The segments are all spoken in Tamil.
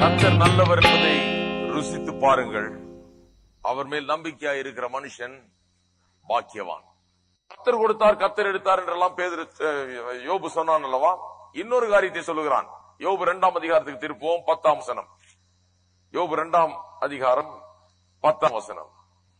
கர்த்தர் நல்லவர் என்பதை ருசித்து பாருங்கள். அவர் மேல் நம்பிக்கையா இருக்கிற மனுஷன் பாக்கியவான். கர்த்தர் கொடுத்தார், கர்த்தர் எடுத்தார் என்றெல்லாம் யோபு சொன்னான் அல்லவா? இன்னொரு காரியத்தை சொல்லுகிறான். யோபு 2ஆம் அதிகாரத்துக்கு திருப்புவோம். 10ஆம் வசனம். யோபு 2ஆம் அதிகாரம் 10ஆம் வசனம்.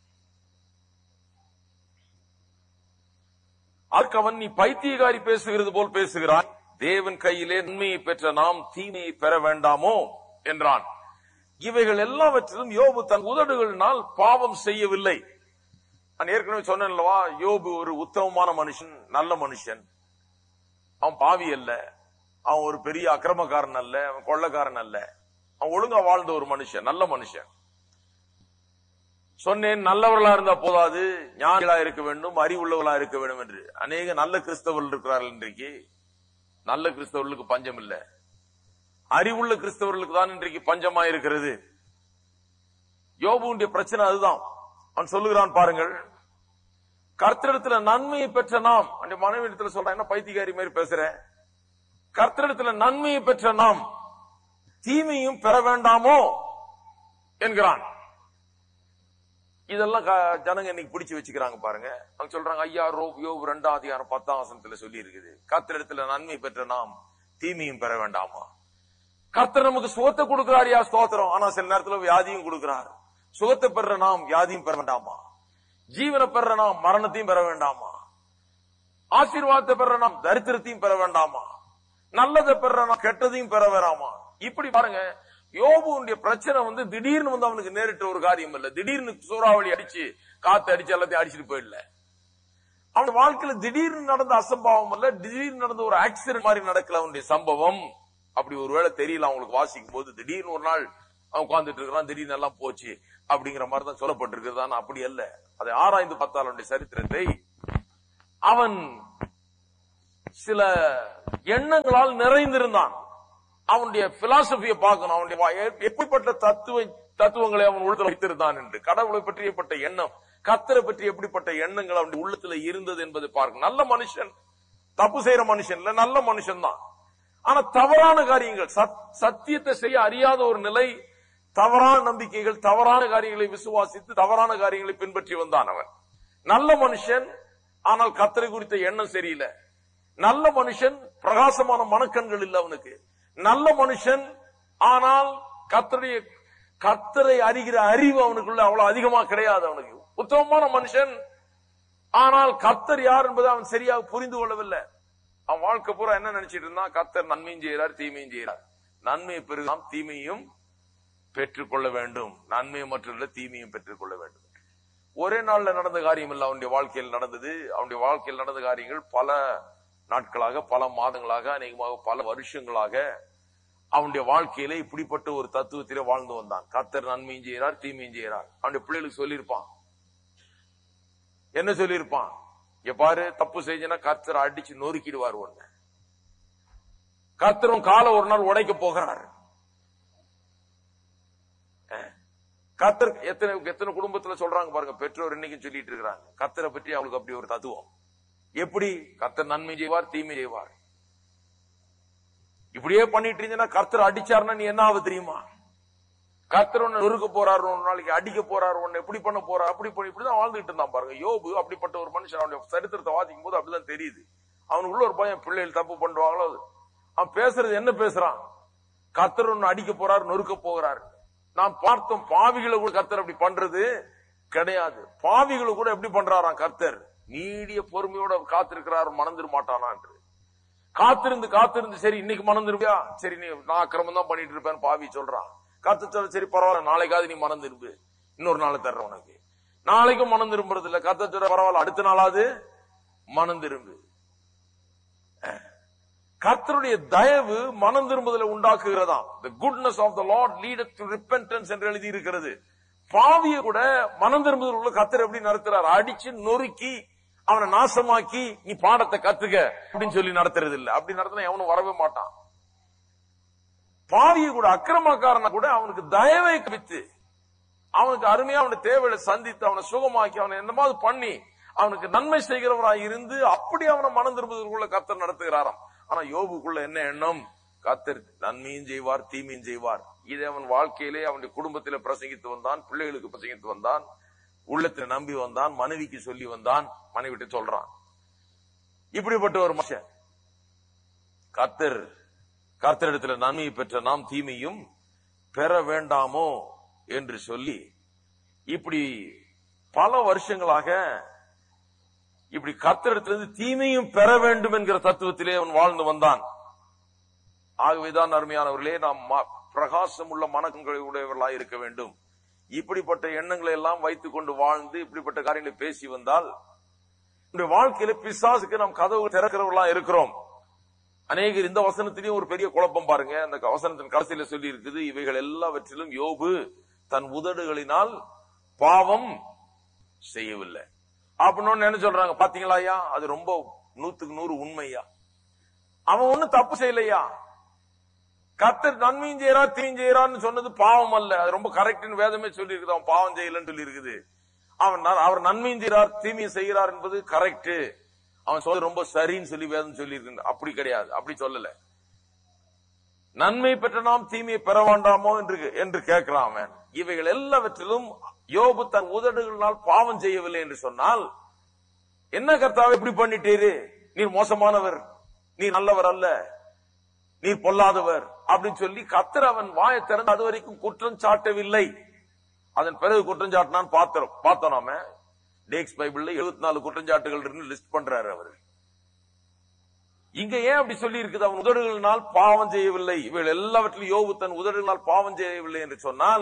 அவன், நீ பைத்தியகாரி பேசுகிறது போல் பேசுகிறான். தேவன் கையிலே நன்மையை பெற்ற நாம் தீமையை பெற வேண்டாமோ என்றான். இவைகள் எல்லாவற்றிலும் யோபு தன் உதடுகளினால் பாவம் செய்யவில்லை. நான் ஏற்கனவே சொன்னேன் அல்லவா, யோபு ஒரு உத்தமமான மனுஷன், நல்ல மனுஷன். அவன் பாவி அல்ல, அவன் ஒரு பெரிய அக்கிரமக்காரன் அல்ல, அவன் கொள்ளக்காரன் அல்ல. அவன் ஒழுங்கா வாழ்ந்த ஒரு மனுஷன், நல்ல மனுஷன். சொன்னேன், நல்லவர்களா இருந்தா போதாது, ஞானிகளா இருக்க வேண்டும், அறிவுள்ளவர்களா இருக்க வேண்டும் என்று. அநேக நல்ல கிறிஸ்தவர்கள் இருக்கிறார்கள். இன்றைக்கு நல்ல கிறிஸ்தவர்களுக்கு பஞ்சம் இல்ல, அறிவுள்ள கிறிஸ்தவர்களுக்கு தான் இன்றைக்கு பஞ்சமா இருக்கிறது. யோபுடைய பிரச்சனை அதுதான். அவன் சொல்லுகிறான் பாருங்கள், கர்த்தரிடத்துல நன்மையை பெற்ற நாம், அந்த மனைவி இடத்துல சொல்றான், என்ன பைத்தியக்காரி மாதிரி பேசுற, கர்த்தரிடத்துல நன்மையை பெற்ற நாம் தீமையும் பெற வேண்டாமோ என்கிறான். இதெல்லாம் ஜனங்க இன்னைக்கு பிடிச்சு வச்சுக்கிறாங்க பாருங்க. அவங்க சொல்றாங்க, ஐயா யோபு 2ஆம் அதிகாரம் 10ஆம் வசனத்துல சொல்லி இருக்குது, கர்த்தரிடத்துல நன்மை பெற்ற நாம் தீமையும் பெற வேண்டாமா. கர்த்தர் நமக்கு சுகத்தை கொடுக்கிறாரியா, ஸ்தோத்திரம். ஆனா சில நேரத்துல வியாதியும் கொடுக்கிறார். சுகத்தை பெற நாம் வியாதியும் பெற வேண்டாமா? ஜீவனை பெற நாம் மரணத்தையும் பெற வேண்டாமா? ஆசீர்வாதத்தை பெற நாம் தரித்திரத்தையும் பெற வேண்டாமா? நல்லதை பெற நாம் கெட்டதையும் பெற வேண்டாமா? இப்படி பாருங்க, யோபுடைய பிரச்சனை திடீர்னு அவனுக்கு நேரிட்ட ஒரு காரியம் இல்ல. திடீர்னு சூறாவளி அடிச்சு, காத்து அடிச்சு எல்லாத்தையும் அடிச்சுட்டு போயிடல. அவன் வாழ்க்கையில திடீர்னு நடந்த அசம்பாவம் இல்ல, திடீர்னு நடந்த ஒரு ஆக்சிடென்ட் மாதிரி நடக்கல அவனுடைய சம்பவம். அப்படி ஒருவேளை தெரியல அவங்களுக்கு வாசிக்கும் போது. திடீர்னு ஒரு நாள் அவன் உட்கார்ந்துட்டு இருக்கிறான், திடீர்னு எல்லாம் போச்சு அப்படிங்கிற மாதிரி தான் சொல்லப்பட்டிருக்கிறது. ஆனா அப்படி அல்ல. அதை ஆராய்ந்து பார்த்தால் அவனுடைய சரித்திரத்தை, அவன் சில எண்ணங்களால் நிறைந்திருந்தான். அவனுடைய பிலாசபியை பார்க்கணும். அவனுடைய எப்படிப்பட்ட தத்துவங்களை அவன் உள்ளத்துல வைத்திருந்தான் என்று, கடவுளை பற்றியப்பட்ட எண்ணம், கர்த்தரை பற்றி எப்படிப்பட்ட எண்ணங்கள் அவனுடைய உள்ளத்துல இருந்தது என்பதை பார்க்கணும். நல்ல மனுஷன், தப்பு செய்யற மனுஷன் இல்ல, நல்ல மனுஷன் தான். ஆனா தவறான காரியங்கள், சத்தியத்தை செய்ய அறியாத ஒரு நிலை, தவறான நம்பிக்கைகள், தவறான காரியங்களை விசுவாசித்து தவறான காரியங்களை பின்பற்றி வந்தான் அவன். நல்ல மனுஷன், ஆனால் கர்த்தரை குறித்த எண்ணம் சரியில்லை. நல்ல மனுஷன், பிரகாசமான மனக்கண்கள் இல்ல அவனுக்கு. நல்ல மனுஷன், ஆனால் கர்த்தரை அறிகிற அறிவு அவனுக்குள்ள அவ்வளவு அதிகமா கிடையாது அவனுக்கு. உத்தமமான மனுஷன், ஆனால் கர்த்தர் யார் என்பதை அவன் சரியாக புரிந்து கொள்ளவில்லை. அவன் வாழ்க்கை பூரா என்ன நினைச்சிட்டு இருந்தான், கர்த்தர் நன்மையும் செய்கிறார், தீமையும் செய்கிறார். நன்மையை பெருகாம், தீமையும் பெற்றுக்கொள்ள வேண்டும். நன்மையை மட்டும் தீமையும் பெற்றுக்கொள்ள வேண்டும். ஒரே நாள்ல நடந்த காரியம் இல்ல அவனுடைய வாழ்க்கையில் நடந்தது. அவனுடைய வாழ்க்கையில் நடந்த காரியங்கள் பல நாட்களாக, பல மாதங்களாக, அநேகமாக பல வருஷங்களாக அவனுடைய வாழ்க்கையில இப்படிப்பட்ட ஒரு தத்துவத்திலே வாழ்ந்து வந்தான். கர்த்தர் நன்மையும் செய்கிறார், தீமையும் செய்கிறார். அவனுடைய பிள்ளைகளுக்கு சொல்லியிருப்பான். என்ன சொல்லியிருப்பான்? பாரு, தப்பு செஞ்சனா கர்த்தர் அடிச்சு நொறுக்கிடுவார். ஒண்ணு, கர்த்தரும் காலை ஒரு நாள் உடைக்க போகிறார். கர்த்தர் எத்தனை குடும்பத்துல சொல்றாங்க பாருங்க, பெற்றோர் இன்னைக்கு சொல்லிட்டு இருக்கிறாங்க, கர்த்தரை பற்றி அவளுக்கு அப்படி ஒரு தத்துவம். எப்படி? கர்த்தர் நன்மை செய்வார், தீமை செய்வார். இப்படியே பண்ணிட்டு இருந்தீங்கன்னா கர்த்தர் அடிச்சாருன்னா நீ என்ன ஆகுது தெரியுமா? கர்த்தர் ஒன்னு நொறுக்க போறாரு, ஒரு நாளைக்கு அடிக்க போறாரு, ஒன்னு எப்படி பண்ண போறாரு, அப்படி பண்ணி இப்படிதான் வாழ்ந்துட்டு இருந்தான் பாருங்க. யோபு அப்படிப்பட்ட ஒரு மனுஷன். அவனுடைய சரித்திரத்தை வாசிக்கும் போது அப்படிதான் தெரியுது. அவனுக்குள்ள ஒரு பயம், பிள்ளைகள் தப்பு பண்ணுவாங்களோ. அவன் பேசுறது என்ன பேசுறான்? கர்த்தர் ஒன்னு அடிக்க போறாரு, நொறுக்க போகிறாரு. நான் பார்த்தோம், பாவிகளை கூட கர்த்தர் அப்படி பண்றது கிடையாது. பாவிகளை கூட எப்படி பண்றாராம் கர்த்தர்? நீடிய பொறுமையோட காத்திருக்கிறார், மணந்துட மாட்டானா என்று. காத்திருந்து சரி இன்னைக்கு மணந்துருவியா, சரி நீ நான் அக்கிரமம் தான் பண்ணிட்டு இருப்பேன் பாவி சொல்றான். கர்த்தர் சரி பரவாயில்ல, நாளைக்காவது நீ மணந்திருப்பு, இன்னொரு நாளை தர்ற உனக்கு. நாளைக்கும் மனம் திரும்புறது இல்ல. கர்த்தர் பரவாயில்ல, அடுத்த நாளாவது மனம் திரும்பு. கர்த்தருடைய தயவு மனம் திரும்புதலை உண்டாக்குகிறதா. The goodness of the Lord leadeth to repentance என்று எழுதி இருக்கிறது. பாவிய கூட மனம் திரும்புதல் உள்ள கர்த்தர் எப்படி நடத்துறார்? அடிச்சு நொறுக்கி அவனை நாசமாக்கி நீ பாடத்தை கத்துக்க அப்படின்னு சொல்லி நடத்துறது இல்ல. அப்படி நடத்தினா எவனும் வரவே மாட்டான். பாவிய கூட, அக்கிரமக்காரனை கூட அவனுக்கு தயவை கவித்து, அவனுக்கு அருமையா அவனுடைய தேவையை சந்தித்து, அவனை சுகமாக்கி, அவனை என்னமாவது பண்ணி அவனுக்கு நன்மை செய்கிறவராய் இருந்து அப்படி அவனை மனம் திரும்புவதற்குள்ள கர்த்தர் நடத்துகிறாராம். ஆனா யோபுக்குள்ள என்ன எண்ணம்? கர்த்தர் நன்மையும் செய்வார், தீமையும் செய்வார். இதை அவன் வாழ்க்கையிலே அவனுடைய குடும்பத்தில பிரசங்கித்து வந்தான், பிள்ளைகளுக்கு பிரசங்கித்து வந்தான், உள்ளத்துல நம்பி வந்தான், மனைவிக்கு சொல்லி வந்தான், மனைவிட்டு சொல்றான். இப்படிப்பட்ட ஒரு மனுஷன் கர்த்தரிடத்துல நன்மையை பெற்ற நாம் தீமையும் பெற வேண்டாமோ என்று சொல்லி இப்படி பல வருஷங்களாக இப்படி கர்த்தரிடத்திலிருந்து தீமையும் பெற வேண்டும் என்கிற தத்துவத்திலே அவன் வாழ்ந்து வந்தான். ஆகவேதான் அருமையானவர்களே, நாம் பிரகாசம் உள்ள மனக்கண்களை உடையவர்களாக இருக்க வேண்டும். இப்படிப்பட்ட எண்ணங்களை எல்லாம் வைத்துக் கொண்டு வாழ்ந்து இப்படிப்பட்ட காரியங்களை பேசி வந்தால் நம்முடைய வாழ்க்கையில பிசாசுக்கு நாம் கதவு திறக்கிறவர்களா இருக்கிறோம். அநேகர் இந்த வசனத்திலேயும் ஒரு பெரிய குழப்பம் பாருங்க. அந்த வசனத்தின் கடைசியில சொல்லி இருக்குது, இவைகள் எல்லாவற்றிலும் யோபு தன் உதடுகளினால் பாவம் செய்யவில்லை அப்படின்னு என்ன சொல்றாங்க பாத்தீங்களா ஐயா? அது ரொம்ப 100க்கு 100 உண்மையா. அவன் ஒண்ணு தப்பு செய்யலையா. கர்த்தர் நன்மையும் செய்யறார் தீமையும் செய்யறான்னு சொன்னது பாவம் அல்ல, அது ரொம்ப கரெக்ட்னு வேதமே சொல்லி இருக்குது. அவன் பாவம் செய்யலன்னு சொல்லி இருக்குது. அவர் நன்மையும் செய்யறார் தீமையும் செய்யறார் என்பது கரெக்ட், அவன் சொல்ல ரொம்ப சரின்னு சொல்லி வேதம் சொல்லி இருக்கு. அப்படி கிடையாது, அப்படி சொல்லல. நன்மை பெற்ற நாம் தீமையை பெற வேண்டாமோ என்று கேட்கிறான் அவன். இவைகள் எல்லாவற்றிலும் யோபு தன் உதடுகளினால் பாவம் செய்யவில்லை என்று சொன்னால், என்ன கர்த்தாவே இப்படி பண்ணிட்டீரு, நீர் மோசமானவர், நீர் நல்லவர் அல்ல, நீர் பொல்லாதவர் அப்படின்னு சொல்லி கர்த்தர் அவன் வாயை திறந்து அது வரைக்கும் குற்றம் சாட்டவில்லை. அதன் பிறகு குற்றம் சாட்டினான் பார்த்தோம். நாம டேக்ஸ் பைபிள்ல 74 குற்றஞ்சாட்டுகள் லிஸ்ட் பண்றாரு அவரு. இங்க ஏன் அப்படி சொல்லி இருக்குது? அவன் உதடுகளினால் பாவம் செய்யவில்லை. இவள் எல்லாவற்றிலும் யோபு தன் உதடுகளினால் பாவம் செய்யவில்லை என்று சொன்னால்,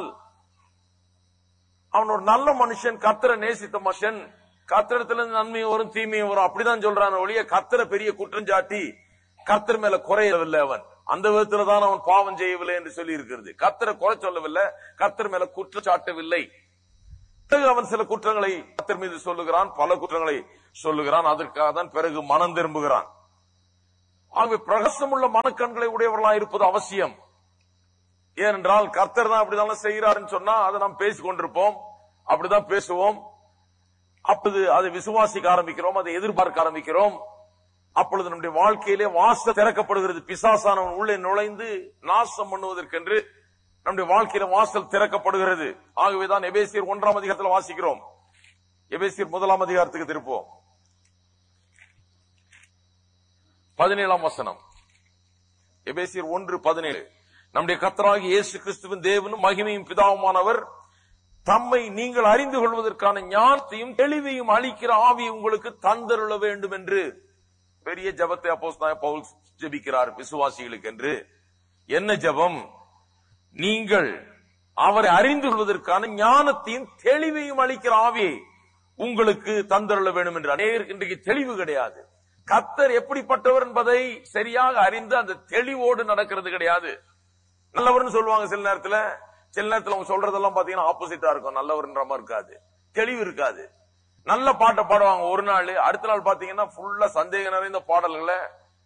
அவன் ஒரு நல்ல மனுஷன், கர்த்தரை நேசித்த மனுஷன், கர்த்தரிடத்திலிருந்து நன்மையும் வரும் தீமையும் வரும் அப்படிதான் சொல்றான் ஒழிய கர்த்தரை பெரிய குற்றம் சாட்டி கர்த்தர் மேல குறையவில்லை. அவன் அந்த விதத்துலதான் அவன் பாவம் செய்யவில்லை என்று சொல்லி இருக்கிறது. கர்த்தரை குறை சொல்லவில்லை, கர்த்தர் மேல குற்றம் சாட்டவில்லை. அவன் சில குற்றங்களை கர்த்தர் மீது சொல்லுகிறான், பல குற்றங்களை சொல்லுகிறான். அதற்காக தான் பிறகு மனம் திரும்புகிறான். ஆகவே பிரகாசமுள்ள மனக்கண்களை உடையவர்களாக இருப்பது அவசியம். ஏனென்றால் கர்த்தர் தான் அப்படிதான் செய்கிறாருன்னு சொன்னா அதை நாம் பேசிக் கொண்டிருப்போம், அப்படிதான் பேசுவோம். அப்போது அதை விசுவாசிக்க ஆரம்பிக்கிறோம், அதை எதிர்பார்க்க ஆரம்பிக்கிறோம். அப்பொழுது நம்முடைய வாழ்க்கையிலே வாசல் திறக்கப்படுகிறது. பிசாசானவன் உள்ளே நுழைந்து நாசம் பண்ணுவதற்கென்று நம்முடைய வாழ்க்கையில வாசல் திறக்கப்படுகிறது. ஆகவேதான் எபேசியர் 1ஆம் அதிகாரத்தில் வாசிக்கிறோம். எபேசியர் 1ஆம் அதிகாரத்துக்கு திருப்போம். 17ஆம் வசனம். எபேசியர் 1:17. நம்முடைய கர்த்தராகிய இயேசு கிறிஸ்துவின் தேவனும் மகிமையும் பிதாவுமானவர் தம்மை நீங்கள் அறிந்து கொள்வதற்கான ஞானத்தையும் தெளிவையும் அளிக்கிற ஆவியை உங்களுக்கு தந்தருள வேண்டும் என்று பெரிய ஜெபத்தை அப்போஸ்தலனாகிய பவுல் ஜெபிக்கிறார் விசுவாசிகளுக்கு என்று. என்ன ஜெபம்? நீங்கள் அவரை அறிந்து கொள்வதற்கான ஞானத்தையும் தெளிவையும் அளிக்கிற ஆவியை உங்களுக்கு தந்தருள வேண்டும் என்று. அநேகருக்கு இன்றைக்கு தெளிவு கிடையாது. கர்த்தர் எப்படிப்பட்டவர் என்பதை சரியாக அறிந்து அந்த தெளிவோடு நடக்கிறது கிடையாது. நல்லவர்னு சொல்லுவாங்க சில நேரத்துல அவங்க சொல்றதெல்லாம் பாத்தீங்கன்னா ஆப்போசிட்டா இருக்கும். நல்லவர்ன்ற மாதிரி இருக்காது, தெளிவு இருக்காது. நல்ல பாட்டை பாடுவாங்க ஒரு நாள், அடுத்த நாள் பாத்தீங்கன்னா ஃபுல்லா சந்தேகம் நிறைந்த பாடல்களை,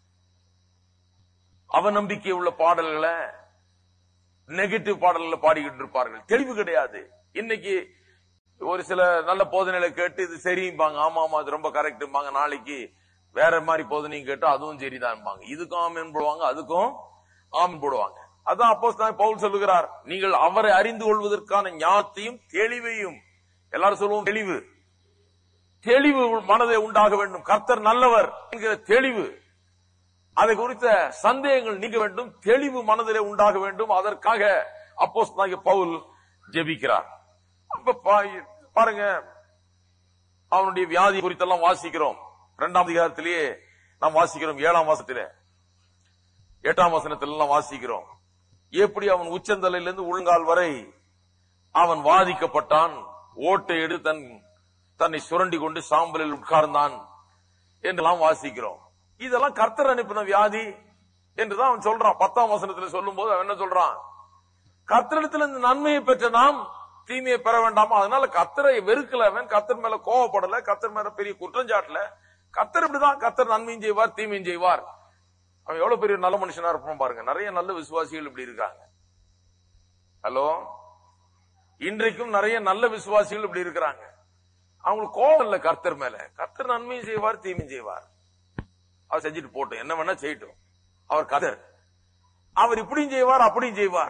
அவநம்பிக்கை உள்ள பாடல்களை, நெகட்டிவ் பாடல்களை பாடிக்கிட்டு இருப்பார்கள். தெளிவு கிடையாது. இன்னைக்கு ஒரு சில நல்ல போதனைகளை கேட்டு இது சரிம்பாங்க, ஆமா ஆமா அது ரொம்ப கரெக்ட்பாங்க. நாளைக்கு வேற மாதிரி போதனையும் கேட்டு அதுவும் சரிதான், இதுக்கும் ஆமீன் போடுவாங்க, அதுக்கும் ஆமீன் போடுவாங்க. அதான் அப்போஸ்தலனாகிய பவுல் சொல்லுகிறார், நீங்கள் அவரை அறிந்து கொள்வதற்கான ஞானத்தையும் தெளிவையும். எல்லாரும் சொல்லுவோம் தெளிவு. தெளிவு மனதை உண்டாக வேண்டும். கர்த்தர் நல்லவர் என்கிற தெளிவு, அதை குறித்த சந்தேகங்கள் நீங்க வேண்டும், தெளிவு மனதிலே உண்டாக வேண்டும். அதற்காக அப்போஸ்தலனாகிய பவுல் ஜெபிக்கிறார். அப்ப பாருங்க, அவனுடைய வியாதி குறித்தெல்லாம் வாசிக்கிறோம். 2ஆம் அதிகாரத்திலேயே நாம் வாசிக்கிறோம். 7ஆம் வசனத்திலே 8ஆம் வசனத்திலாம் வாசிக்கிறோம். எப்படி அவன் உச்சந்தலையிலிருந்து உள்ளங்கால் வரை அவன் வாதிக்கப்பட்டான், ஓட்டை எடுத்து தன்னை சுரண்டி கொண்டு சாம்பலில் உட்கார்ந்தான் என்றெல்லாம் வாசிக்கிறோம். இதெல்லாம் கர்த்தர் அனுப்பின வியாதி என்றுதான் அவன் சொல்றான். 10ஆம் வசனத்தில் சொல்லும் போது அவன் என்ன சொல்றான்? கர்த்தரிடத்தில் இந்த நன்மையை பெற்ற நாம் தீமையை பெற வேண்டாமா? அதனால கர்த்தரை வெறுக்கல, அவன் கர்த்தர் மேல கோவப்படல, கர்த்தர் மேல பெரிய குற்றஞ்சாட்டல. கர்த்தர் இப்படிதான், கர்த்தர் நன்மையும் செய்வார் தீமையும் செய்வார். அவன் எவ்வளவு பெரிய நல்ல மனுஷனா இருப்பான் பாருங்க. நிறைய நல்ல விசுவாசிகள் இப்படி இருக்காங்க. ஹலோ, இன்றைக்கும் நிறைய நல்ல விசுவாசிகள் இப்படி இருக்கிறாங்க. அவங்களுக்கு கோபம் இல்ல கர்த்தர் மேல. கர்த்தர் நன்மையும் செய்வார் தீமையும் செய்வார், அவர் செஞ்சுட்டு போட்டோம், என்ன வேணா செய்யட்டும், அவர் கர்த்தர், அவர் இப்படியும் செய்வார் அப்படியும் செய்வார்.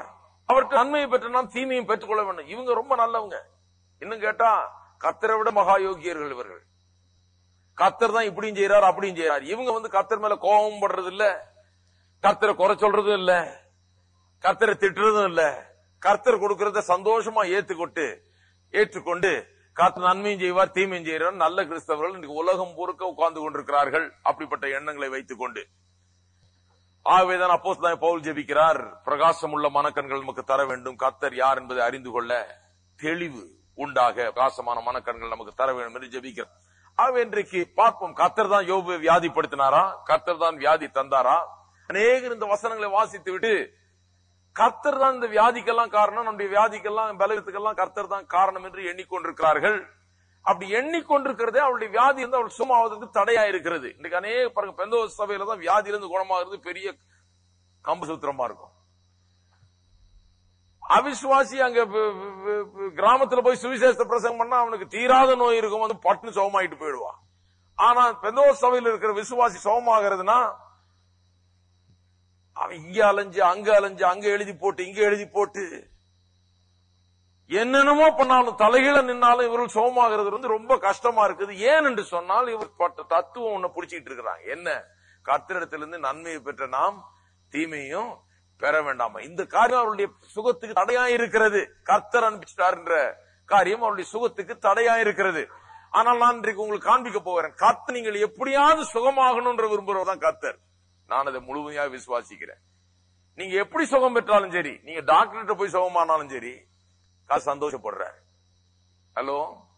அவர்கிட்ட நன்மையை பெற்ற நாம் தீமையும் பெற்றுக்கொள்ள வேண்டும். இவங்க ரொம்ப நல்லவங்க. இன்னும் கேட்டா கர்த்தரை விட மகா யோகியர்கள் இவர்கள். கர்த்தர் தான் இப்படியும் செய்யறாரு அப்படியும் செய்யறாரு. இவங்க கர்த்தர் மேல கோபம் படுறது இல்ல, கர்த்தரை குறை சொல்றதும் இல்ல, கர்த்தரை திட்டுறதும் இல்ல. கர்த்தர் கொடுக்கறத சந்தோஷமா ஏற்றுக்கொண்டு கர்த்தர் நன்மையும் செய்வார் தீமையும் செய்வார். நல்ல கிறிஸ்தவர்கள் இன்னைக்கு உலகம் பூர்க்க உட்கார்ந்து கொண்டிருக்கிறார்கள் அப்படிப்பட்ட எண்ணங்களை வைத்துக் கொண்டு. ஆகவேதான் அப்போஸ்தலனாகிய பவுல் ஜெபிக்கிறார், பிரகாசம் உள்ள மனக்கண்கள் நமக்கு தர வேண்டும், கர்த்தர் யார் என்பதை அறிந்து கொள்ள தெளிவு உண்டாக பிரகாசமான மனக்கண்கள் நமக்கு தர வேண்டும் என்று ஜெபிக்கிறார். ஆகவே இன்றைக்கு பார்ப்போம், கர்த்தர் தான் யோபுவை வியாதிப்படுத்தினாரா, கர்த்தர் தான் வியாதி தந்தாரா? அநேகர் இந்த வசனங்களை வாசித்து விட்டு கர்த்தர் தான் இந்த வியாதிக்கெல்லாம் காரணம், நம்முடைய வியாதிக்கெல்லாம் பலவீனத்துக்கெல்லாம் கர்த்தர் தான் காரணம் என்று எண்ணிக்கொண்டிருக்கிறார்கள். அப்படி எண்ணிக்கொண்டிருக்கிறதே அவருடைய வியாதி இருந்து அவள் சும்மாவதற்கு தடையா இருக்கிறது. இன்னைக்கு அநேக பாருங்க, பெந்தோஸ்தே சபையில தான் வியாதியிலிருந்து குணமாகிறது பெரிய கம்பு சூத்திரமா இருக்கும். அவிசுவாசி அங்க கிராமத்துல போய் சுவிசேஷ பிரசங்கம் பண்ணா அவனுக்கு தீராத நோய் இருக்கும், பட்டுன்னு சுகமாயிட்டு போயிடுவான். ஆனா பெந்தோஸ்தே சபையில் இருக்கிற விசுவாசி சுகமாகிறதுனா அவன் இங்க அலைஞ்சு அங்க எழுதி போட்டு இங்க எழுதி போட்டு என்னென்னமோ பண்ணாலும் தலைகீழ நின்னாலும் இவர்கள் சோமாகிறது ரொம்ப கஷ்டமா இருக்குது. ஏன் என்று சொன்னால் இவர் தத்துவம் ஒண்ணு புடிச்சிட்டு இருக்கிறாங்க. என்ன? கர்த்தரிடத்திலிருந்து நன்மையை பெற்ற நாம் தீமையும் பெற வேண்டாமா? இந்த காரியம் அவருடைய சுகத்துக்கு தடையா இருக்கிறது. கர்த்தர் அனுப்பிச்சிட்டார் என்ற காரியம் அவருடைய சுகத்துக்கு தடையா இருக்கிறது. ஆனால் நான் இன்றைக்கு உங்களுக்கு காண்பிக்க போகிறேன், கர்த்தர் நீங்கள் எப்படியாவது சுகமாகணும்ன்ற விரும்புறதான் கர்த்தர். நான் அதை முழுமையாக விசுவாசிக்கிறேன். நீங்க எப்படி சுகம் பெற்றாலும் சரி, நீங்க டாக்டர்கிட்ட போய் சுகமானாலும் சரி, சந்தோஷப்படுற. ஹலோ,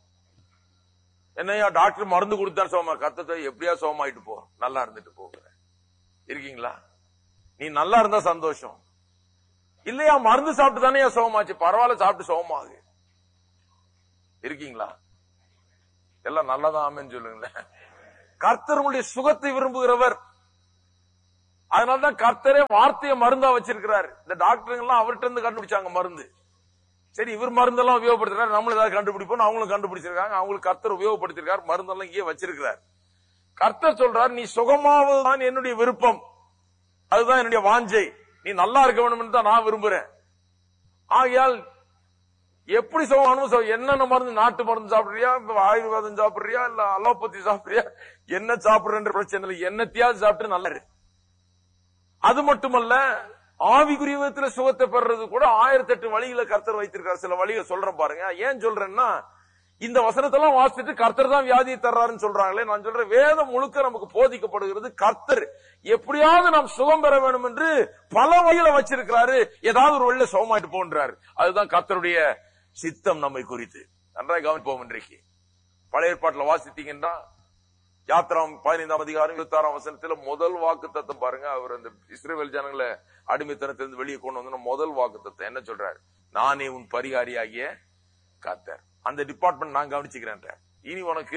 என்னையா டாக்டர் மருந்து கொடுத்தா சுகமா? கர்த்தரை எப்படியா சுகமாயிட்டு போ, நல்லா இருந்துட்டு போகிற இருக்கீங்களா? நீ நல்லா இருந்தா சந்தோஷம் இல்லையா? மருந்து சாப்பிட்டு தானே சுகமாச்சு, பரவாயில்ல சாப்பிட்டு சுகமாகு இருக்கீங்களா? எல்லாம் நல்லதான் ஆமென்னு சொல்லுங்களேன். கர்த்தருடைய சுகத்தை விரும்புகிறவர். அதனாலதான் கர்த்தரே வார்த்தையை மருந்தா வச்சிருக்கிறார். இந்த டாக்டருங்க எல்லாம் அவர்கிட்ட இருந்து கண்டுபிடிச்சாங்க மருந்து. சரி, இவர் மருந்தெல்லாம் உபயோகப்படுத்துறாரு, நம்மளும் ஏதாவது கண்டுபிடிப்போம், அவங்களும் கண்டுபிடிச்சிருக்காங்க. அவங்களுக்கு கர்த்தர் உபயோகப்படுத்திருக்காரு, மருந்தெல்லாம் இங்கே வச்சிருக்கிறார். கர்த்தர் சொல்றார், நீ சுகமாவதுதான் என்னுடைய விருப்பம், அதுதான் என்னுடைய வாஞ்சை, நீ நல்லா இருக்க வேண்டும் தான் நான் விரும்புறேன். ஆகையால் எப்படி சுகமானும் என்னென்ன மருந்து, நாட்டு மருந்து சாப்பிடுறியா, ஆயுர்வேதம் சாப்பிடுறியா, இல்ல அலோபதி சாப்பிடுறியா, என்ன சாப்பிடுற பிரச்சனை இல்லை, என்னத்தையாவது சாப்பிட்டு நல்லா இரு. அது மட்டுமல்ல, ஆவிக்குரிய விதத்தில் சுகத்தை பெறது கூட 1008 வழிகளை கர்த்தர் வைத்திருக்கார். சில வழிகளை சொல்றேன் பாருங்க. ஏன் சொல்றேன்னா, இந்த வசனத்தெல்லாம் வாசிச்சுட்டு கர்த்தர் தான் வியாதியை தர்றாருன்னு சொல்றாங்களே, நான் சொல்றேன் வேதம் முழுக்க நமக்கு போதிக்கப்படுகிறது கர்த்தர் எப்படியாவது நாம் சுகம் பெற வேண்டும் என்று பல வழிகளை வச்சிருக்கிறாரு. ஏதாவது ஒரு வழியில சுகமாயிட்டு போன்றாரு. அதுதான் கர்த்தருடைய சித்தம் நம்மை குறித்து. நன்றாக கவனிப்போம். இன்றைக்கு பழைய ஏற்பாட்டில் வாசித்தீங்கன்னா யாத்திராம் 15ஆம் அதிகாரம் 26ஆம் வசனத்துல முதல் வாக்குத்தத்தம் பாருங்க. அவர் அந்த இஸ்ரவேல் ஜனங்களை அடிமைத்தனத்திலிருந்து வெளியே கொண்டு வந்து முதல் வாக்குத்தத்தம் என்ன சொல்றாரு? நானே உன் பரிகாரியாகிய கர்த்தர். அந்த டிபார்ட்மெண்ட் நான் கவனிச்சுக்கிறேன். இனி உனக்கு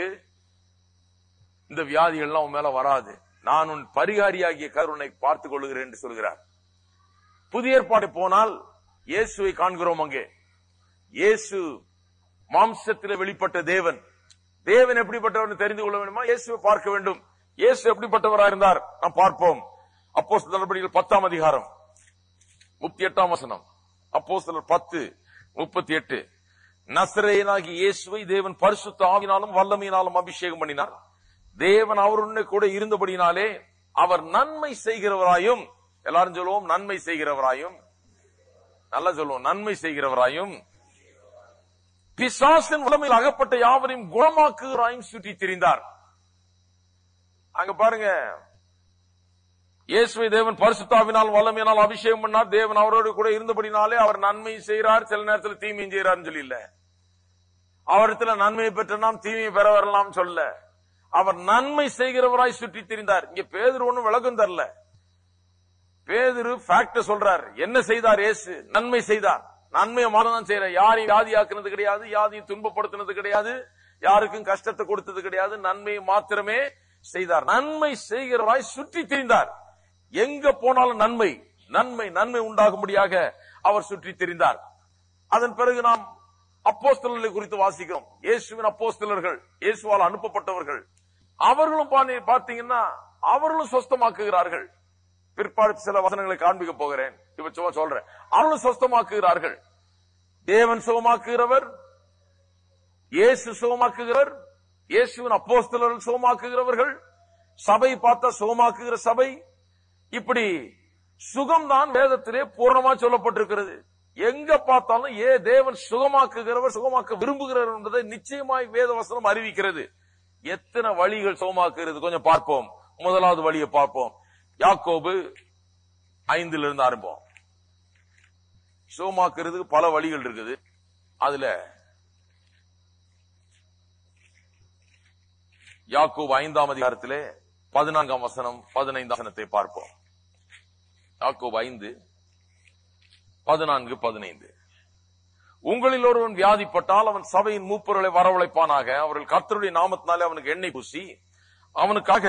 இந்த வியாதிகள்லாம் உன் மேல வராது, நான் உன் பரிகாரியாகிய கர்த்தர் உன்னை பார்த்துக் கொள்ளுகிறேன் என்று சொல்கிறார். புதிய ஏற்பாடு போனால் இயேசுவை காண்கிறோம். அங்கே இயேசு மாம்சத்தில் வெளிப்பட்ட தேவன். தேவன் எப்படிப்பட்டவர் தெரிந்து கொள்ள வேண்டுமா? இயேசுவை பார்க்க வேண்டும். இயேசு எப்படிப்பட்டவராக இருந்தார் நாம் பார்ப்போம். அப்போஸ்தலர் நடபடிகள் 10ஆம் அதிகாரம் 38ஆம் வசனம். அப்போஸ்தலர் 10:38. நசரேயனாகிய இயேசுவை தேவன் பரிசுத்த ஆவியினாலும் வல்லமையினாலும் அபிஷேகம் பண்ணினார். தேவன் அவருடனே கூட இருந்தபடினாலே அவர் நன்மை செய்கிறவராயும், எல்லாரும் சொல்லுவோம் நன்மை செய்கிறவராயும், நல்லா சொல்லுவோம் நன்மை செய்கிறவராயும், பிசாசின் வல்லமையில் அகப்பட்ட யாவரையும் குணமாக்குகிறாயும் சுற்றி திரிந்தார். அங்க பாருங்க, இயேசுவை தேவன் பரிசுத்தாவினால் வல்லமையினால் அபிஷேகம் பண்ணார். தேவன் அவரோடு கூட இருந்தபடினாலே அவர் நன்மை செய்கிறார், சில நேரத்தில் தீமையும் செய்கிறார் சொல்லி இல்ல. அவரிடத்துல நன்மையை பெற்ற நாம் தீமையை பெற வரலாம் சொல்ல, அவர் நன்மை செய்கிறவராய் சுற்றி திரிந்தார். இங்க பேதுரு ஒண்ணும் விளக்கம் தரல. பேதுரு ஃபேக்ட் சொல்றார். என்ன செய்தார்? இயேசு நன்மை செய்தார். நன்மையை மாறதான் செய்யற. யாரையும் வியாதியாக்குனது கிடையாது, யாரையும் துன்பப்படுத்தினது கிடையாது, யாருக்கும் கஷ்டத்தை கொடுத்தது கிடையாது. நன்மையை மாத்திரமே செய்தார். நன்மை செய்கிறவராய் சுற்றி திரிந்தார். எங்க போனாலும் நன்மை நன்மை நன்மை உண்டாகும்படியாக அவர் சுற்றி திரிந்தார். அதன் பிறகு நாம் அப்போஸ்தலர்களை குறித்து வாசிக்கிறோம். இயேசுவின் அப்போஸ்தலர்கள், இயேசுவால் அனுப்பப்பட்டவர்கள், அவர்களும் பார்த்தீங்கன்னா அவர்களும் சொஸ்தமாக்குகிறார்கள். பிற்பாடு சில வசனங்களை காண்பிக்க போகிறேன். இப்ப சும்மா சொல்றேன். அவர்களும் சொஸ்தமாக்குகிறார்கள். தேவன் சுகமாக்குகிறவர், இயேசு சுகமாக்குகிறவர், இயேசுவின் அப்போஸ்தலர்கள் சுகமாக்குகிறவர்கள், சபை பார்த்தா சுகமாக்குகிற சபை. இப்படி சுகம்தான் வேதத்திலே பூர்ணமா சொல்லப்பட்டிருக்கிறது. எங்க பார்த்தாலும் தேவன் சுகமாக்குகிறவர், சுகமாக்க விரும்புகிறவர் என்பதை நிச்சயமாய் வேத வசனம் அறிவிக்கிறது. எத்தனை வழிகள் சுகமாக்குகிறது கொஞ்சம் பார்ப்போம். முதலாவது வழியை பார்ப்போம். யாக்கோபு 5 ஆரம்பம். சுகமாக்குறதுக்கு பல வழிகள் இருக்குது. அதுல யாக்கோபு 5ஆம் அதிகாரத்திலே 14ஆம் வசனம் 15 வசனத்தை பார்ப்போம். யாக்கோபு 5:14-15. உங்களில் ஒருவன் வியாதிப்பட்டால் அவன் சபையின் மூப்பர்களை வரவழைப்பானாக. அவர்கள் கர்த்தருடைய நாமத்தினாலே அவனுக்கு எண்ணெய் பூசி அவனுக்காக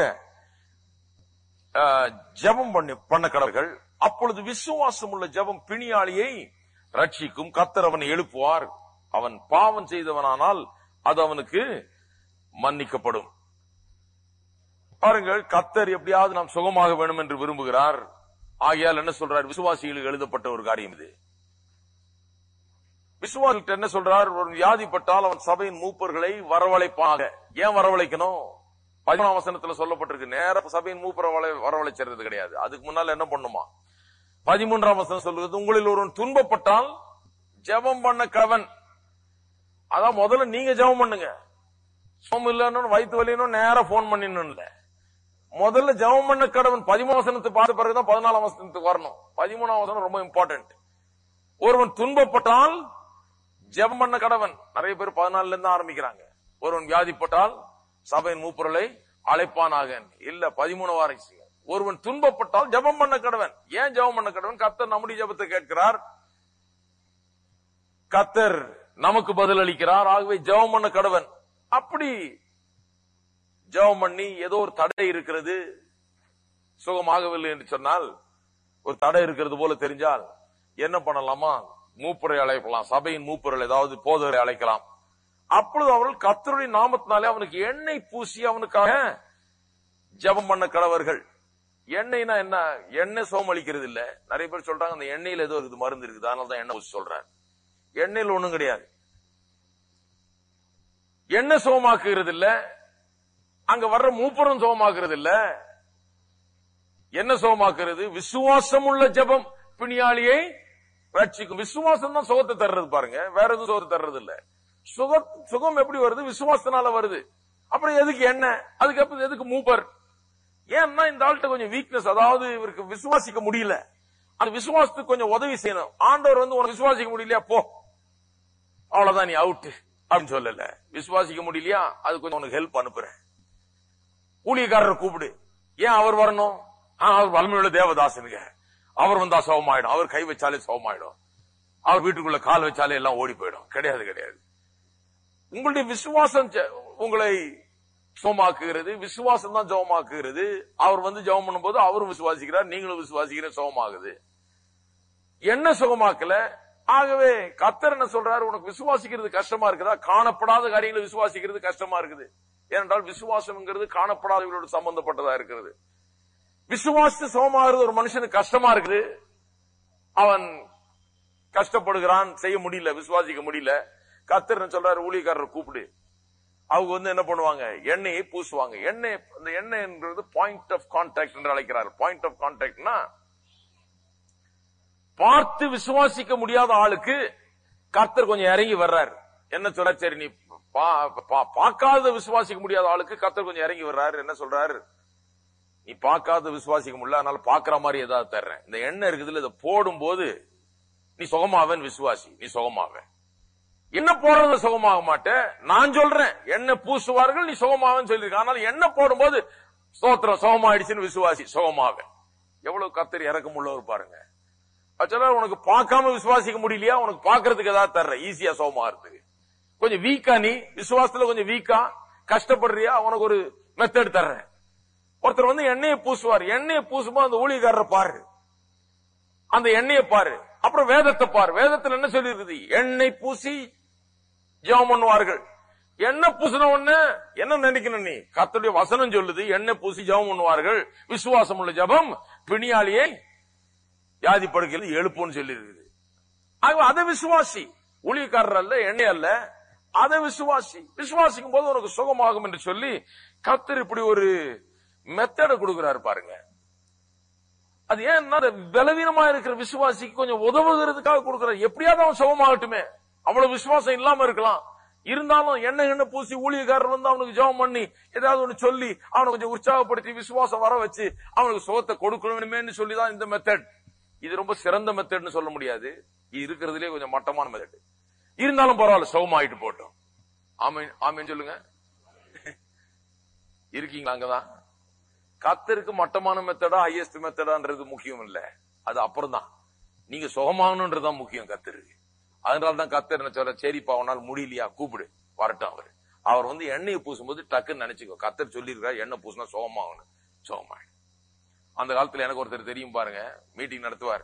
ஜெபம் பண்ண கடவர்கள். அப்பொழுது விசுவாசம் உள்ள ஜெபம் பிணியாளியை ரட்சிக்கும். கர்த்தர் அவனை எழுப்புவார். அவன் பாவம் செய்தவனானால் அது அவனுக்கு மன்னிக்கப்படும். பாருங்கள், கர்த்தர் எப்படியாவது நாம் சுகமாக வேணும் என்று விரும்புகிறார். ஆகையால் என்ன சொல்றார்? விசுவாசிகளுக்கு எழுதப்பட்ட ஒரு காரியம் இது. விசுவாசிகள் என்ன சொல்றார்? ஒரு வியாதிப்பட்டால் அவன் சபையின் மூப்பர்களை வரவழைப்பாக. ஏன் வரவழைக்கணும்? 11ஆம் வசனத்துல சொல்லப்பட்டிருக்கு. நேர சபையின் மூப்பரை வரவழைச்சது கிடையாது. அதுக்கு முன்னால என்ன பண்ணுமா? 13ஆம் வசனம் சொல்றது, உங்களில் ஒருவன் துன்பப்பட்டால் ஜெபம் பண்ண கவன். அதான் முதல்ல நீங்க ஜெபம் பண்ணுங்க. சோம் இல்லன்னு வயிற்று வலியணும் நேர போன் பண்ணிடணும் இல்ல. முதல்ல ஜெபம் பண்ண கடவன். 13ஆம் வசனத்தை பார்த்த பிறகுதான் 14ஆம் வசனத்துக்கு வரணும். 13ஆம் வசனம் ரொம்ப இம்பார்ட்டன்ட். ஒருவன் துன்பப்பட்டால் ஜெபம் பண்ண கடவன். நிறைய பேர் 14 ஆரம்பிக்கிறாங்க. ஒருவன் வியாதிப்பட்டால் சபையின் மூப்பொருளை அழைப்பானாக. இல்ல 13 வாரம். ஒருவன் துன்பப்பட்டால் ஜெபம் பண்ண கடவன். ஏன் ஜெபம் பண்ண கடவன்? கர்த்தர் நம்முடைய ஜெபத்தை கேட்கிறார். கர்த்தர் நமக்கு பதில் அளிக்கிறார். ஆகவே ஜெபம் பண்ண கடவன். அப்படி ஜெபம் பண்ணி ஏதோ ஒரு தடை இருக்கிறது, சுகமாகவில்லை என்று சொன்னால், ஒரு தடை இருக்கிறது போல தெரிஞ்சால் என்ன பண்ணலாமா? மூப்பரை அழைக்கலாம். சபையின் மூப்பர்கள் ஏதாவது போதகரை அழைக்கலாம். அப்பொழுது அவர்கள் கர்த்தருடைய நாமத்தினாலே அவனுக்கு எண்ணெய் பூசி அவனுக்காக ஜெபம் பண்ண கடவர்கள். எண்ணெய்னா என்ன? எண்ணெய் சோம் அளிக்கிறது இல்ல. நிறைய பேர் சொல்றாங்க அந்த எண்ணெயில ஏதோ இருக்குது, மருந்து இருக்குது, அதனாலதான் எண்ணெய் பூசி சொல்றாரு. எண்ணெயில் ஒண்ணும் கிடையாது. எண்ணெய் சோமாக்குகிறது இல்ல. அங்க வர்ற மூப்பரும் சோமாக்குறது இல்ல. என்ன சோமாக்குறது? விசுவாசம் உள்ள ஜெபம் பிணியாளியை ரட்சிக்கும். விசுவாசம் தான் சுகத்தை தர்றது. பாருங்க, வேற எதுவும் சுகத்தை தர்றது இல்ல. சுகம் எப்படி வருது? விசுவாசத்தினால வருது. அப்புறம் எதுக்கு என்ன? அதுக்கப்புறம் எதுக்கு மூப்பர்? ஏன்னா இந்த ஆள்கிட்ட கொஞ்சம் வீக்னஸ், அதாவது இவருக்கு விசுவாசிக்க முடியல. அந்த விசுவாசத்துக்கு கொஞ்சம் உதவி செய்யணும். ஆண்டவர் உனக்கு விசுவாசிக்க முடியலையா, போ, அவ்வளவுதான், நீ அவுட் அப்படின்னு சொல்லல. விசுவாசிக்க முடியலையா, அது கொஞ்சம் உனக்கு ஹெல்ப் அனுப்புறேன். ஊழியக்காரர் கூப்பிடு. ஏன் அவர் வரணும்? அவர் வலிமையுள்ள தேவதாசனுங்க. அவர் வந்தா சவமாயிடும். அவர் கை வச்சாலே சவமாயிடும். அவர் வீட்டுக்குள்ள கால் வச்சாலே எல்லாம் ஓடி போயிடும். கிடையாது, கிடையாது. உங்களுடைய விசுவாசம் உங்களை சோமாக்குகிறது. விசுவாசம் தான் ஜெபமாக்குகிறது. அவர் ஜெபம் பண்ணும்போது அவரும் விசுவாசிக்கிறார், நீங்களும் விசுவாசிக்கிற சுகமாகுது. என்ன சுகமாக்கல? ஆகவே கர்த்தர் என்ன சொல்றாரு? உனக்கு விசுவாசிக்கிறது கஷ்டமா இருக்குதா? காணப்படாத காரியங்களை விசுவாசிக்கிறது கஷ்டமா இருக்குது. ஏனென்றால் விசுவாசம்ங்கிறது காணப்படாதவர்களோடு சம்பந்தப்பட்டதா இருக்கிறது. விசுவாசத்து சமமாகிறது ஒரு மனுஷனுக்கு கஷ்டமா இருக்குது. அவன் கஷ்டப்படுகிறான், செய்ய முடியல, விசுவாசிக்க முடியல. கர்த்தர் சொல்றாரு, ஊழியக்காரர் கூப்பிடு. அவங்க என்ன பண்ணுவாங்க? எண்ணெயை பூசுவாங்க. அந்த எண்ணெய்ன்றது பாயிண்ட் ஆஃப் கான்டாக்ட் என்று அழைக்கிறார். பாயிண்ட் ஆஃப் கான்டாக்ட்னா, பார்த்து விசுவாசிக்க முடியாத ஆளுக்கு கர்த்தர் கொஞ்சம் இறங்கி வர்றார். என்ன சொல்ற? சரி, நீ பார்க்காத விசுவாசிக்க முடியாத ஆளுக்கு கர்த்தர் கொஞ்சம் இறங்கி வர்றாரு. என்ன சொல்றாரு? நீ பார்க்காத விசுவாசிக்க முடியல, அதனால பாக்குற மாதிரி ஏதாவது தர்றேன். இந்த எண்ணெய் இருக்குதுல, இதை போடும் போது நீ சுகமாவன் விசுவாசி, நீ சுகமாவ. என்ன போடுறது சுகமாக மாட்டேன் நான் சொல்றேன். எண்ணெய் பூசுவார்கள், நீ சுகமாவன்னு சொல்லிருக்க. ஆனால் எண்ணெய் போடும்போது ஸ்தோத்திரம், சுகமாயிடுச்சுன்னு விசுவாசி, சுகமாவ. எவ்வளவு கர்த்தர் இறக்கம் உள்ளவர் பாருங்க. உனக்கு பார்க்காம விசுவாசிக்க முடியலையா, உனக்கு பாக்குறதுக்கு ஏதாவது தர்றேன், ஈஸியா சுகமாகிறதுக்கு. கொஞ்சம் வீக்கா, நீ விசுவாசத்துல கொஞ்சம் வீக்கா கஷ்டப்படுறியா, உனக்கு ஒரு மெத்தட் தர்றேன். ஒருத்தர் எண்ணெயை பூசுவார். எண்ணெயை பூசும்போது அந்த ஊழியக்காரரை பாரு, அந்த எண்ணெயை பாரு, அப்புறம் வேதத்தை பாரு. வேதத்தில் என்ன சொல்லி இருக்குது? எண்ணெய் பூசி ஜெபம் பண்ணுவார்கள். எண்ணெய் பூசின உடனே என்ன நினைக்கணும்? நீ கர்த்தருடைய வசனம் சொல்லுது, எண்ணெய் பூசி ஜெபம் பண்ணுவார்கள், விசுவாசம் உள்ள ஜெபம் பிணியாளியை வியாதி படுக்கையில் எழுப்புன்னு சொல்லி இருக்குது. அதை விசுவாசி, ஊழியக்காரர் அல்ல, எண்ணெய் அல்ல, அதை விசுவாசி. விசுவாசிக்கும் போது உனக்கு சுகமாகும் என்று சொல்லி கர்த்தர் இப்படி ஒரு மெத்தட கொடுக்கிறாரு பாருங்க. அது ஏன்னா பலவீனமா இருக்கிற விசுவாசிக்கு கொஞ்சம் உதவுகிறதுக்காக கொடுக்கிறார். எப்படியாவது அவன் சுகமாகட்டுமே, அவ்வளவு விசுவாசம் இல்லாம இருக்கலாம், இருந்தாலும் எண்ணெய் பூசி ஊழியக்காரர் வந்து அவனுக்கு ஜெபம் பண்ணி ஏதாவது ஒண்ணு சொல்லி அவனை கொஞ்சம் உற்சாகப்படுத்தி விசுவாசம் வர வச்சு அவனுக்கு சுகத்தை கொடுக்கணுமே சொல்லிதான் இந்த மெத்தட். இது ரொம்ப சிறந்த மெத்தட்னு சொல்ல முடியாது, இது இருக்கிறதுலே கொஞ்சம் மட்டமான மெத்தட். இருந்தாலும் பரவாயில்ல, சுகமாயிட்டு போட்டோம். ஆமீன் ஆமீன் சொல்லுங்க. இருக்கீங்களா? அங்கதான் கர்த்தருக்கு மட்டமான மெத்தடா ஹையஸ்ட் மெத்தடான்றது முக்கியம் இல்ல, அது அப்புறம் தான். நீங்க சுகமாகணும்ன்றதுதான் முக்கியம் கர்த்தருக்கு. அதனாலதான் கர்த்தர் என்ன சொல்ற, சரிப்பா அவனால் முடியலையா கூப்பிடு வரட்டும். அவர் வந்து எண்ணெயை பூசும்போது டக்குன்னு நினைச்சுக்கோ, கர்த்தர் சொல்லியிருக்காரு எண்ணெய் பூசினா சுகமாகணும், சுகமாயிடும். அந்த காலத்துல எனக்கு ஒருத்தர் தெரியும் பாருங்க, மீட்டிங் நடத்துவார்.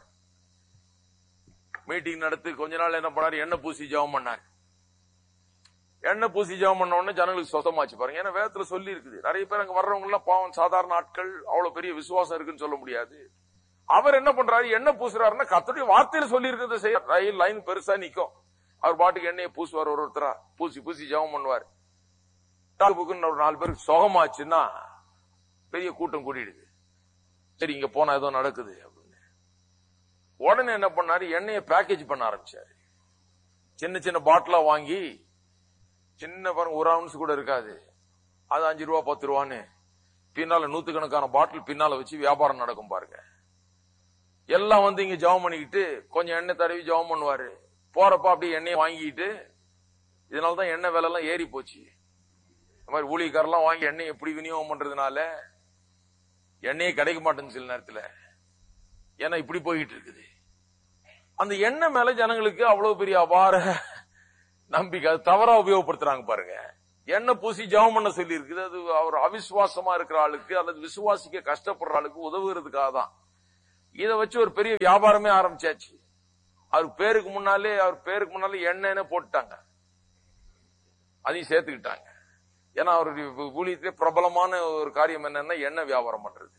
மீட்டிங் நடத்தி கொஞ்ச நாள் என்ன பண்ணாரு, எண்ணெய் பூசி ஜெபம் பண்ணார். எண்ணெய் பூசி ஜெபம் பண்ண உடனே ஜனங்களுக்கு சொந்தமாச்சு பாருங்க. ஏன்னா வேதத்துல சொல்லி இருக்குது, நிறைய பேர் அங்க வர்றவங்க எல்லாம் பாவம் சாதாரண ஆட்கள், அவ்வளவு பெரிய விசுவாசம் இருக்குன்னு சொல்ல முடியாது. அவர் என்ன பண்றாரு, எண்ணெய் பூசுறாருன்னா கர்த்தருடைய வார்த்தையில சொல்லி இருக்கிறத செய்ய. ரயில் லைன் பெருசா நிக்கும், அவர் பாட்டுக்கு எண்ணெயை பூசுவார், ஒருத்தரா பூசி பூசி ஜெபம் பண்ணுவார். ஒரு 4 பேருக்கு சுகமாச்சுன்னா பெரிய கூட்டம் கூட்டிடுது. சரி இங்க போனா ஏதோ நடக்குது அப்படின்னு உடனே என்ன பண்ணாரு, எண்ணெயை பேக்கேஜ் பண்ண ஆரம்பிச்சாரு. சின்ன சின்ன பாட்டிலா வாங்கி, சின்ன பாருங்க 1 ounce கூட இருக்காது, அது 5 ரூபா 10 ரூபான்னு பின்னால 100கணக்கான பாட்டில் பின்னால வச்சு வியாபாரம் நடக்கும் பாருங்க. எல்லாம் வந்து இங்க ஜெபம் பண்ணிக்கிட்டு கொஞ்சம் எண்ணெய் தடவி ஜெபம் பண்ணுவாரு. போறப்ப அப்படியே எண்ணெயை வாங்கிட்டு, இதனாலதான் எண்ணெய் விலை எல்லாம் ஏறி போச்சு. இந்த மாதிரி ஊழியக்காரெல்லாம் வாங்கி எண்ணெய் எப்படி விநியோகம் பண்றதுனால எண்ணெயே கிடைக்க மாட்டேங்குது சில நேரத்துல. ஏன்னா இப்படி போயிட்டு இருக்குது. அந்த எண்ணெய் மேல ஜனங்களுக்கு அவ்வளவு பெரிய அபார நம்பிக்கை, அது தவறா உபயோகப்படுத்துறாங்க பாருங்க. எண்ணெய் பூசி ஜெபம் பண்ண சொல்லி இருக்குது, அது அவர் அவிசுவாசமா இருக்கிற ஆளுக்கு அல்லது விசுவாசிக்க கஷ்டப்படுற ஆளுக்கு உதவுறதுக்காக தான். இதை வச்சு ஒரு பெரிய வியாபாரமே ஆரம்பிச்சாச்சு. அவர் பேருக்கு முன்னாலே எண்ணெய்னு போட்டுட்டாங்க, அதையும் சேர்த்துக்கிட்டாங்க. ஏன்னா அவருடைய ஊழியத்திலே பிரபலமான ஒரு காரியம் என்னன்னா எண்ணெய் வியாபாரம் பண்றது.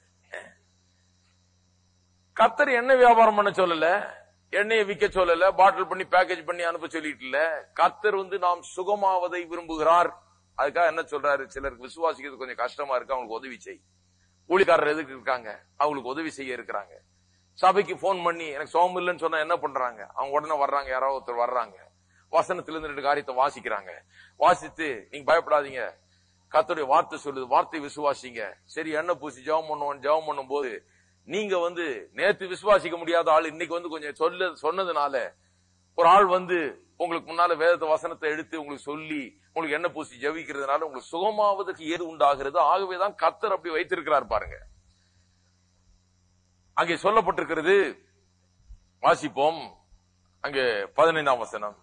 கர்த்தர் எண்ணெய் வியாபாரம் பண்ண சொல்லல, எண்ணெயை விற்க சொல்லல, பாட்டில் பண்ணி பேக்கேஜ் பண்ணி அனுப்ப சொல்லிட்டு இல்ல. கர்த்தர் வந்து நாம் சுகமாவதை விரும்புகிறார். அதுக்காக என்ன சொல்றாரு, சிலருக்கு விசுவாசிக்கிறது கொஞ்சம் கஷ்டமா இருக்கு, அவங்களுக்கு உதவி செய். ஊழியக்காரர் எதுக்கு இருக்காங்க, அவங்களுக்கு உதவி செய்ய இருக்கிறாங்க. சபைக்கு போன் பண்ணி எனக்கு சுகம் இல்லைன்னு சொன்னா என்ன பண்றாங்க, அவங்க உடனே வர்றாங்க, யாராவது ஒருத்தர் வர்றாங்க, வசனத்திலிருந்து 2 காரியத்தை வாசிக்கிறாங்க. வாசித்து நீங்க பயப்படாதீங்க, கர்த்தருடைய வார்த்தை சொல்லுது, வார்த்தை விசுவாசிங்க. சரி எண்ணெய் பூசி ஜெபம் பண்ணும் போது நீங்க வந்து நேத்து விசுவாசிக்க முடியாத ஆள் இன்னைக்கு வந்து கொஞ்சம் சொன்னதுனால ஒரு ஆள் வந்து உங்களுக்கு முன்னால வேதத்தை வசனத்தை எடுத்து உங்களுக்கு சொல்லி உங்களுக்கு எண்ணெய் பூசி ஜெபிக்கிறதுனால உங்களுக்கு சுகமாவதற்கு ஏது உண்டாகிறது. ஆகவேதான் கர்த்தர் அப்படி வைத்திருக்கிறார் பாருங்க. அங்கே சொல்லப்பட்டிருக்கிறது, வாசிப்போம். அங்கே 15ஆம் வசனம்,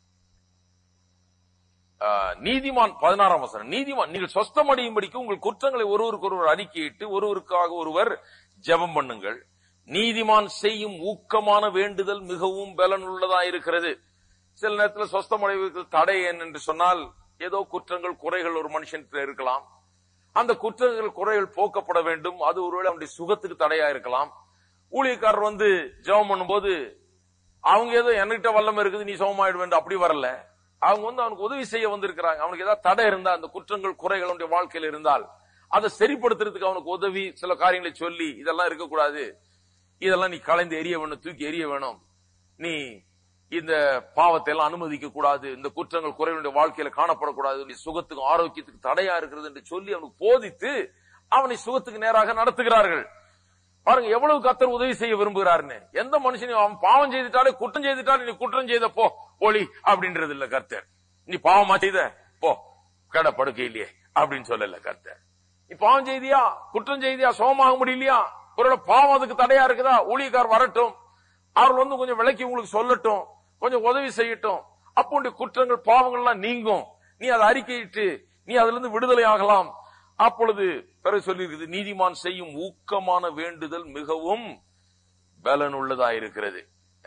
நீதிமான் 16ஆம் வசனம், நீதிமான் நீங்கள் சொஸ்தமடையும்படிக்கு உங்கள் குற்றங்களை ஒருவருக்கு ஒருவர் அறிக்கையிட்டு ஒருவருக்காக ஒருவர் ஜெபம் பண்ணுங்கள். நீதிமான் செய்யும் ஊக்கமான வேண்டுதல் மிகவும் பலனுள்ளதா இருக்கிறது. சில நேரத்தில் சொஸ்தமடைவதற்கு தடை என்று சொன்னால் ஏதோ குற்றங்கள் குறைகள் ஒரு மனுஷனுக்கு இருக்கலாம். அந்த குற்றங்கள் குறைகள் போக்கப்பட வேண்டும். அது ஒருவேளை அவனுடைய சுகத்துக்கு தடையா இருக்கலாம். ஊழியக்காரர் வந்து ஜெபம் பண்ணும் போது அவங்க ஏதோ என்கிட்ட வல்லமை இருக்குது நீ சுகமாயிட வேண்டும் அப்படி வரல. அவங்க வந்து அவனுக்கு உதவி செய்ய வந்திருக்கிறாங்க. அவனுக்கு ஏதாவது தடை இருந்தா, அந்த குற்றங்கள் குறைகள் அவனுடைய வாழ்க்கையில் இருந்தால் அதை சரிப்படுத்துறதுக்கு அவனுக்கு உதவி, சில காரியங்களை சொல்லி இதெல்லாம் இருக்கக்கூடாது, இதெல்லாம் நீ கலைந்து எரிய வேணும், தூக்கி எரிய வேணும், நீ இந்த பாவத்தை எல்லாம் அனுமதிக்க கூடாது, இந்த குற்றங்கள் குறைகளுடைய வாழ்க்கையில காணப்படக்கூடாது, நீ சுகத்துக்கும் ஆரோக்கியத்துக்கு தடையா இருக்கிறது என்று சொல்லி அவனுக்கு போதித்து அவனை சுகத்துக்கு நேராக நடத்துகிறார்கள். பாருங்க எவ்வளவு கர்த்தர் உதவி செய்ய விரும்புகிறாருன்னு. எந்த மனுஷனையும் அவன் பாவம் செய்துட்டாலே குற்றம் செய்துட்டாலே நீ குற்றம் செய்த போ ஒளி அப்படின்றது இல்ல கர்த்தர். நீ பாவமா செய்த போ கடை படுக்கையிலேயே அப்படின்னு சொல்லல கர்த்தர். நீ பாவம் செய்தியா குற்றம் செய்தியா சுகமாக முடியலையா, ஒரு பாவம் அதுக்கு தடையா இருக்குதா, ஊழியக்கார் வரட்டும், அவர்கள் வந்து கொஞ்சம் விளக்கி உங்களுக்கு சொல்லட்டும், கொஞ்சம் உதவி செய்யட்டும். அப்போ குற்றங்கள் பாவங்கள்லாம் நீங்கும், நீ அதை அறிக்கையிட்டு நீ அதுல இருந்து விடுதலை ஆகலாம். அப்பொழுது பிறகு சொல்லியிருக்குது, நீதிமான் செய்யும் ஊக்கமான வேண்டுதல் மிகவும் பலனுள்ளதா இருக்கிறது.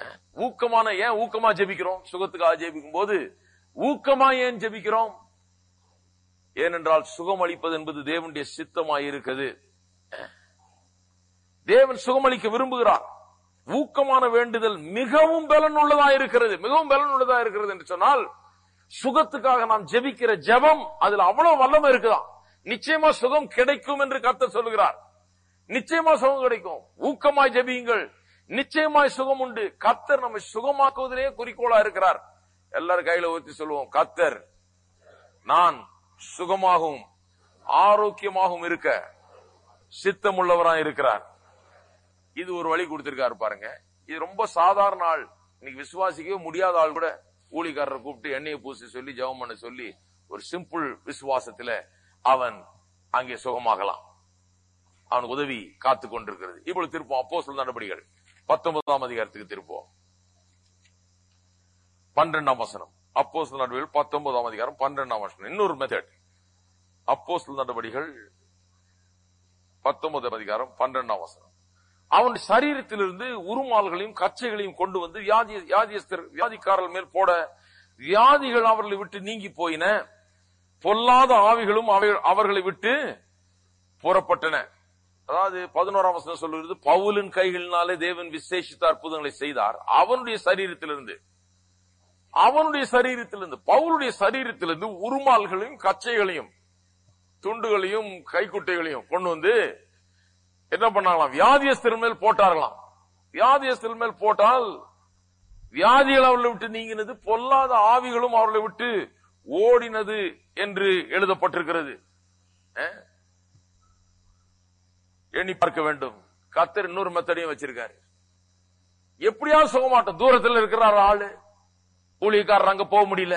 ஊக்கமான, ஏன் ஊக்கமா ஜெபிக்கிறோம், சுகத்துக்காக ஜெபிக்கும் போது ஊக்கமா ஏன் ஜெபிக்கிறோம், ஏனென்றால் சுகம் அளிப்பது என்பது தேவனுடைய சித்தமாயிருக்கிறது. தேவன் சுகமளிக்க விரும்புகிறார். ஊக்கமான வேண்டுதல் மிகவும் பலன் உள்ளதா இருக்கிறது. மிகவும் பலன் உள்ளதா இருக்கிறது என்று சொன்னால், சுகத்துக்காக நாம் ஜெபிக்கிற ஜெபம் அதுல அவ்வளவு வல்லமை இருக்குதான். நிச்சயமா சுகம் கிடைக்கும் என்று கர்த்தர் சொல்கிறார். நிச்சயமா சுகம் கிடைக்கும். ஊக்கமாய் ஜெபியுங்கள், நிச்சயமாய் சுகம் உண்டு. கர்த்தர் நம்மை சுகமாக்குவதிலேயே குறிக்கோளா இருக்கிறார். எல்லாரும் கையில ஊத்தி சொல்லுவோம், கர்த்தர் நான் சுகமாகவும் ஆரோக்கியமாகவும் இருக்க சித்தமுள்ளவராய் இருக்கிறார். இது ஒரு வழி கொடுத்திருக்காரு பாருங்க. இது ரொம்ப சாதாரண ஆள், இன்னைக்கு விசுவாசிக்கவே முடியாத ஆள் கூட ஊழியக்காரரை கூப்பிட்டு எண்ணெயை பூசி சொல்லி ஜெபம் பண்ண சொல்லி ஒரு சிம்பிள் விசுவாசத்துல அவன் அங்கே சுகமாகலாம். அவனுக்கு உதவி காத்து கொண்டிருக்கிறது. இப்பொழுது திருப்போம் அப்போஸ்தலர் நடபடிகள் 19ஆம் அதிகாரத்துக்கு திருப்போம். 12ஆம் வசனம். அப்போஸ்தலர் நடபடிகள் 19ஆம் அதிகாரம் 12ஆம் வசனம். இன்னொரு மெத்தட். அப்போஸ்தலர் நடபடிகள் 19ஆம் அதிகாரம் 12ஆம் வசனம். அவன் சரீரத்திலிருந்து உருமால்களையும் கச்சைகளையும் கொண்டு வந்து வியாதிக்காரர்கள் மேல் போட, வியாதிகள் அவர்களை விட்டு நீங்கி போயின, பொல்லாத ஆவிகளும் அவர்களை விட்டு புறப்பட்டன. அதாவது 11ஆம் வசனம் சொல்லுகிறது, பவுலின் கைகளினாலே தேவன் விசேஷித்த அற்புதங்களை செய்தார். அவனுடைய சரீரத்திலிருந்து பவுலுடைய சரீரத்திலிருந்து உருமால்களையும் கச்சைகளையும் துண்டுகளையும் கைக்குட்டைகளையும் கொண்டு வந்து என்ன பண்ணாங்களாம், வியாதியஸ்தர் மேல் போட்டார்களாம். வியாதியஸ்தர் மேல் போட்டால் வியாதிகள் அவர்களை விட்டு நீங்கினது, பொல்லாத ஆவிகளும் அவர்களை விட்டு ஓடினது என்று எழுதப்பட்டிருக்கிறது. எண்ணி பார்க்க வேண்டும். கர்த்தர் இன்னொரு மெத்தடையும் வச்சிருக்காரு. எப்படியாவது சுகமாட்டம். தூரத்தில் இருக்கிறார் ஆளு, ஊழியக்காரர் அங்க போக முடியல.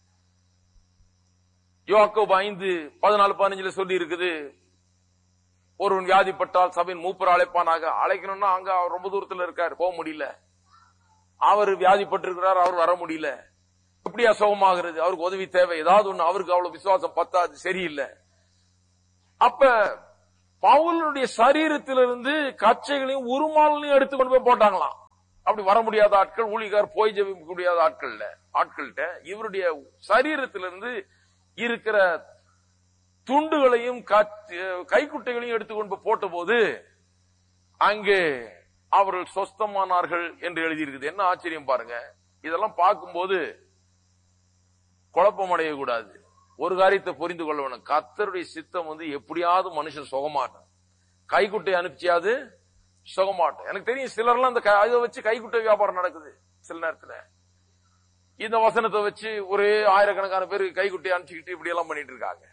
யோவாக்கோபு 5:14-15 சொல்லி இருக்குது, ஒருவன் வியாதிப்பட்டால் சபையின் மூப்பர் அழைப்பானாக. அழைக்கணும்னா அங்க அவர் ரொம்ப தூரத்தில் இருக்காரு, போக முடியல. அவர் வியாதிப்பட்டிருக்கிறார், அவர் வர முடியல. எப்படியா சுகமாகிறது? அவருக்கு உதவி தேவை. ஏதாவது ஒண்ணு. அவருக்கு அவ்வளவு விசுவாசம் பத்தாது, சரியில்லை. அப்ப பவுலுடைய சரீரத்திலிருந்து கச்சைகளையும் உருமாலையும் எடுத்து கொண்டு போய் போட்டாங்களாம். அப்படி வர முடியாத ஆட்கள், ஊழியக்காரர் போய் ஜெபிக்க முடியாத ஆட்கள்கிட்ட இவருடைய சரீரத்திலிருந்து இருக்கிற துண்டுகளையும் கைக்குட்டைகளையும் எடுத்துக்கொண்டு போட்ட போது அங்கே அவர்கள் சொஸ்தமானார்கள் என்று எழுதியிருக்குது. என்ன ஆச்சரியம் பாருங்க. இதெல்லாம் பார்க்கும்போது குழப்பம் அடையக்கூடாது. ஒரு காரியத்தை புரிந்து கொள்ள வேணும். கர்த்தருடைய சித்தம் எப்படியாவது மனுஷன் சுகமாட்டான். கைக்குட்டை அனுப்பிச்சியாது சுகமாட்டான். எனக்கு தெரியும் சிலர்லாம் அந்த அதை வச்சு கைக்குட்டை வியாபாரம் நடக்குது. சில நேரத்தில் இந்த வசனத்தை வச்சு ஒரே ஆயிரக்கணக்கான பேருக்கு கைக்குட்டை அனுப்பிச்சுக்கிட்டு இப்படி எல்லாம் பண்ணிட்டு இருக்காங்க.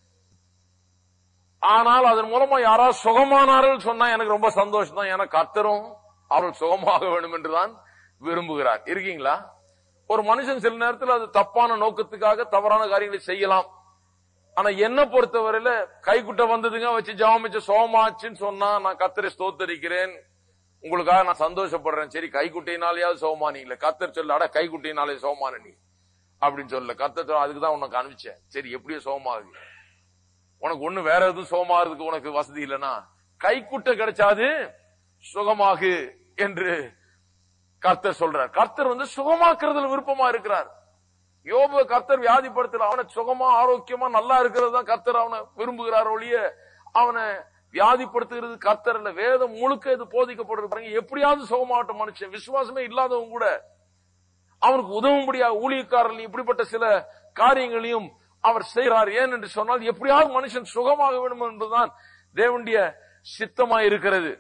ஆனால் அதன் மூலமா யாராவது சுகமானார்கள் சொன்னா எனக்கு ரொம்ப சந்தோஷம் தான். ஏன்னா கர்த்தரும் அவர்கள் சுகமாக வேண்டும் என்றுதான் விரும்புகிறார். இருக்கீங்களா? ஒரு மனுஷன் சில நேரத்தில் அது தப்பான நோக்கத்துக்காக தவறான காரியங்களை செய்யலாம். ஆனா என்ன பொறுத்தவரையில கைக்குட்டை வந்ததுங்க வச்சு ஜெபம் வச்சு சுகமாச்சுன்னு சொன்னா நான் கர்த்தரை ஸ்தோத்தரிக்கிறேன், உங்களுக்காக நான் சந்தோஷப்படுறேன். சரி, கைக்குட்டையினாலேயாவது சுகமானீங்களே. கர்த்தர் சொல்ல, அட கைக்குட்டையினாலே சுகமான நீ அப்படின்னு சொல்லல. கர்த்தர் அதுக்குதான் உனக்கு அனுப்பிச்சேன். சரி, எப்படியோ சுகமாகுது. உனக்கு ஒண்ணு வேற எதுவும் சுகமாகிறதுக்கு உனக்கு வசதி இல்லைன்னா கைக்குட்டை கிடைச்சாது சுகமாகு என்று கர்த்தர் சொல்றார். கர்த்தர் சுகமாக்குறதுல விருப்பமா இருக்கிறார். யோபு கர்த்தர் வியாதிப்படுத்தல, அவனை சுகமா ஆரோக்கியமா நல்லா இருக்கிறது தான் கர்த்தர் அவனை விரும்புகிறார் ஒழிய அவனை வியாதிப்படுத்துகிறது கர்த்தர் இல்ல. வேதம் முழுக்க இது போதிக்கப்படுறது. எப்படியாவது சுகமாகட்டும் மனுஷன். விசுவாசமே இல்லாதவங்க கூட அவனுக்கு உதவும்படியாக ஊழியக்காரர்கள் இப்படிப்பட்ட சில காரியங்களையும் அவர் செய்கிறார். ஏன் என்று சொன்னால் எப்படியாவது மனுஷன் சுகமாக வேண்டும் என்பதுதான் தேவனுடைய சித்தமாய் இருக்கிறது.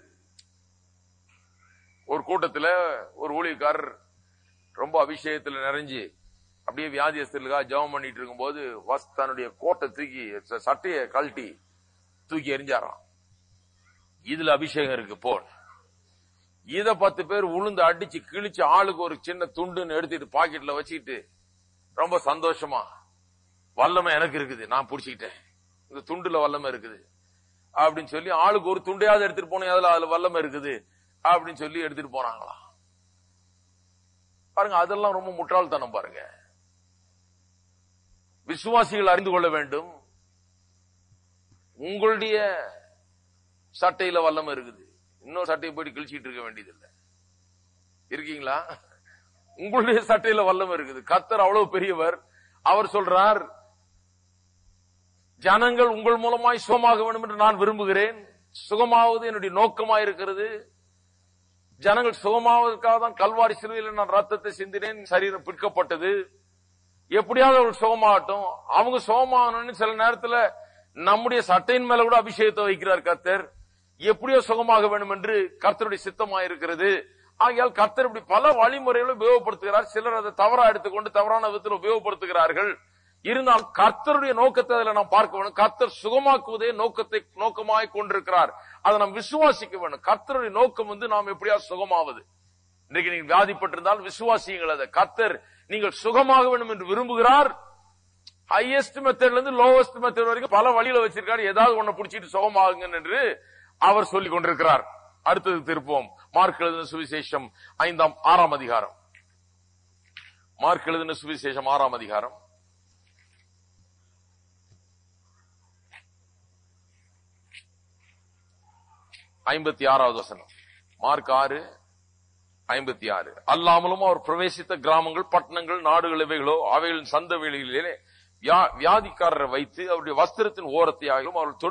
ஒரு கூட்டத்தில் ஒரு ஊழியக்காரர் ரொம்ப அபிஷேகத்தில் நிறைஞ்சு அப்படியே வியாதியஸ்தர்களுக்காக ஜெபம் பண்ணிட்டு இருக்கும் போது தன்னுடைய கோட்டை தூக்கி சட்டையை கழட்டி தூக்கி எரிஞ்சாராம். இதுல அபிஷேகம் இருக்கு போல். இத 10 பேர் உளுந்து அடிச்சு கிழிச்சு ஆளுக்கு ஒரு சின்ன துண்டுன்னு எடுத்துட்டு பாக்கெட்ல வச்சுக்கிட்டு ரொம்ப சந்தோஷமா, வல்லமை எனக்கு இருக்குது, நான் புடிச்சுக்கிட்டேன், இந்த துண்டுல வல்லமை இருக்குது அப்படின்னு சொல்லி ஆளுக்கு ஒரு துண்டையாவது எடுத்துட்டு போனேன், அதுல வல்லமை இருக்குது அப்படின்னு சொல்லி எடுத்துட்டு போனாங்களாம். பாருங்க, அதெல்லாம் ரொம்ப முட்டாள்தனம். பாருங்க, விசுவாசிகள் அறிந்து கொள்ள வேண்டும், உங்களுடைய சட்டையில வல்லமை இருக்குது, இன்னொரு சட்டையை போயிட்டு கிழிச்சிட்டு இருக்க வேண்டியது இல்லை. இருக்கீங்களா? உங்களுடைய சட்டையில வல்லமை இருக்குது. கர்த்தர் அவ்வளவு பெரியவர். அவர் சொல்றார், ஜனங்கள் உங்கள் மூலமாய் சுகமாக வேண்டும் என்று நான் விரும்புகிறேன். சுகமாவது என்னுடைய நோக்கமாயிருக்கிறது. ஜனங்கள் சுகமாவதற்காக தான் கல்வாரி சிலுவையில் நான் ரத்தத்தை சிந்தினேன், சரீரம் பிற்கப்பட்டது. எப்படியாவது அவர்கள் சுகமாகட்டும். அவங்க சுகமாகணும்னு சில நேரத்துல நம்முடைய சட்டையின் மேல கூட அபிஷேகத்தை வைக்கிறார் கர்த்தர். எப்படியோ சுகமாக வேண்டும் என்று கர்த்தருடைய சித்தமாயிருக்கிறது. ஆகையால் கர்த்தர் இப்படி பல வழிமுறைகளை உபயோகப்படுத்துகிறார். சிலர் அதை தவறா எடுத்துக்கொண்டு தவறான விதத்தில் உபயோகப்படுத்துகிறார்கள். இருந்தால் கர்த்தருடைய நோக்கத்தை அதில் நாம் பார்க்க வேண்டும். கர்த்தர் சுகமாக்குவதே நோக்கமாய் கொண்டிருக்கிறார். அதை நாம் விசுவாசிக்க வேண்டும். கர்த்தருடைய நோக்கம் நாம் எப்படியா சுகமாவது. இன்றைக்கு நீங்க வியாதிப்பட்டிருந்தால் விசுவாசியுங்கள். அதை கர்த்தர் நீங்கள் சுகமாக வேண்டும் என்று விரும்புகிறார். ஹையஸ்ட் மெத்தட்ல இருந்து லோவஸ்ட் மெத்தட் வரைக்கும் பல வழியில வச்சிருக்காரு. ஏதாவது ஒண்ணு பிடிச்சிட்டு சுகமாகுங்க என்று அவர் சொல்லிக் கொண்டிருக்கிறார். அடுத்தது திருப்போம். மார்க் எழுதின சுவிசேஷம் 6ஆம் அதிகாரம். மார்க் எழுதின சுவிசேஷம் 6ஆம் அதிகாரம் 56வது வசனம். மார்க் 6:56. அல்லாமலும் அவர் பிரவேசித்த கிராமங்கள், பட்டணங்கள், நாடுகள் எவைகளோ அவைகளின் சந்த வேளைகளிலே வியாதிக்காரரை வைத்து அவருடைய வஸ்திரத்தின் ஓரத்தையாகவும் அவர்கள்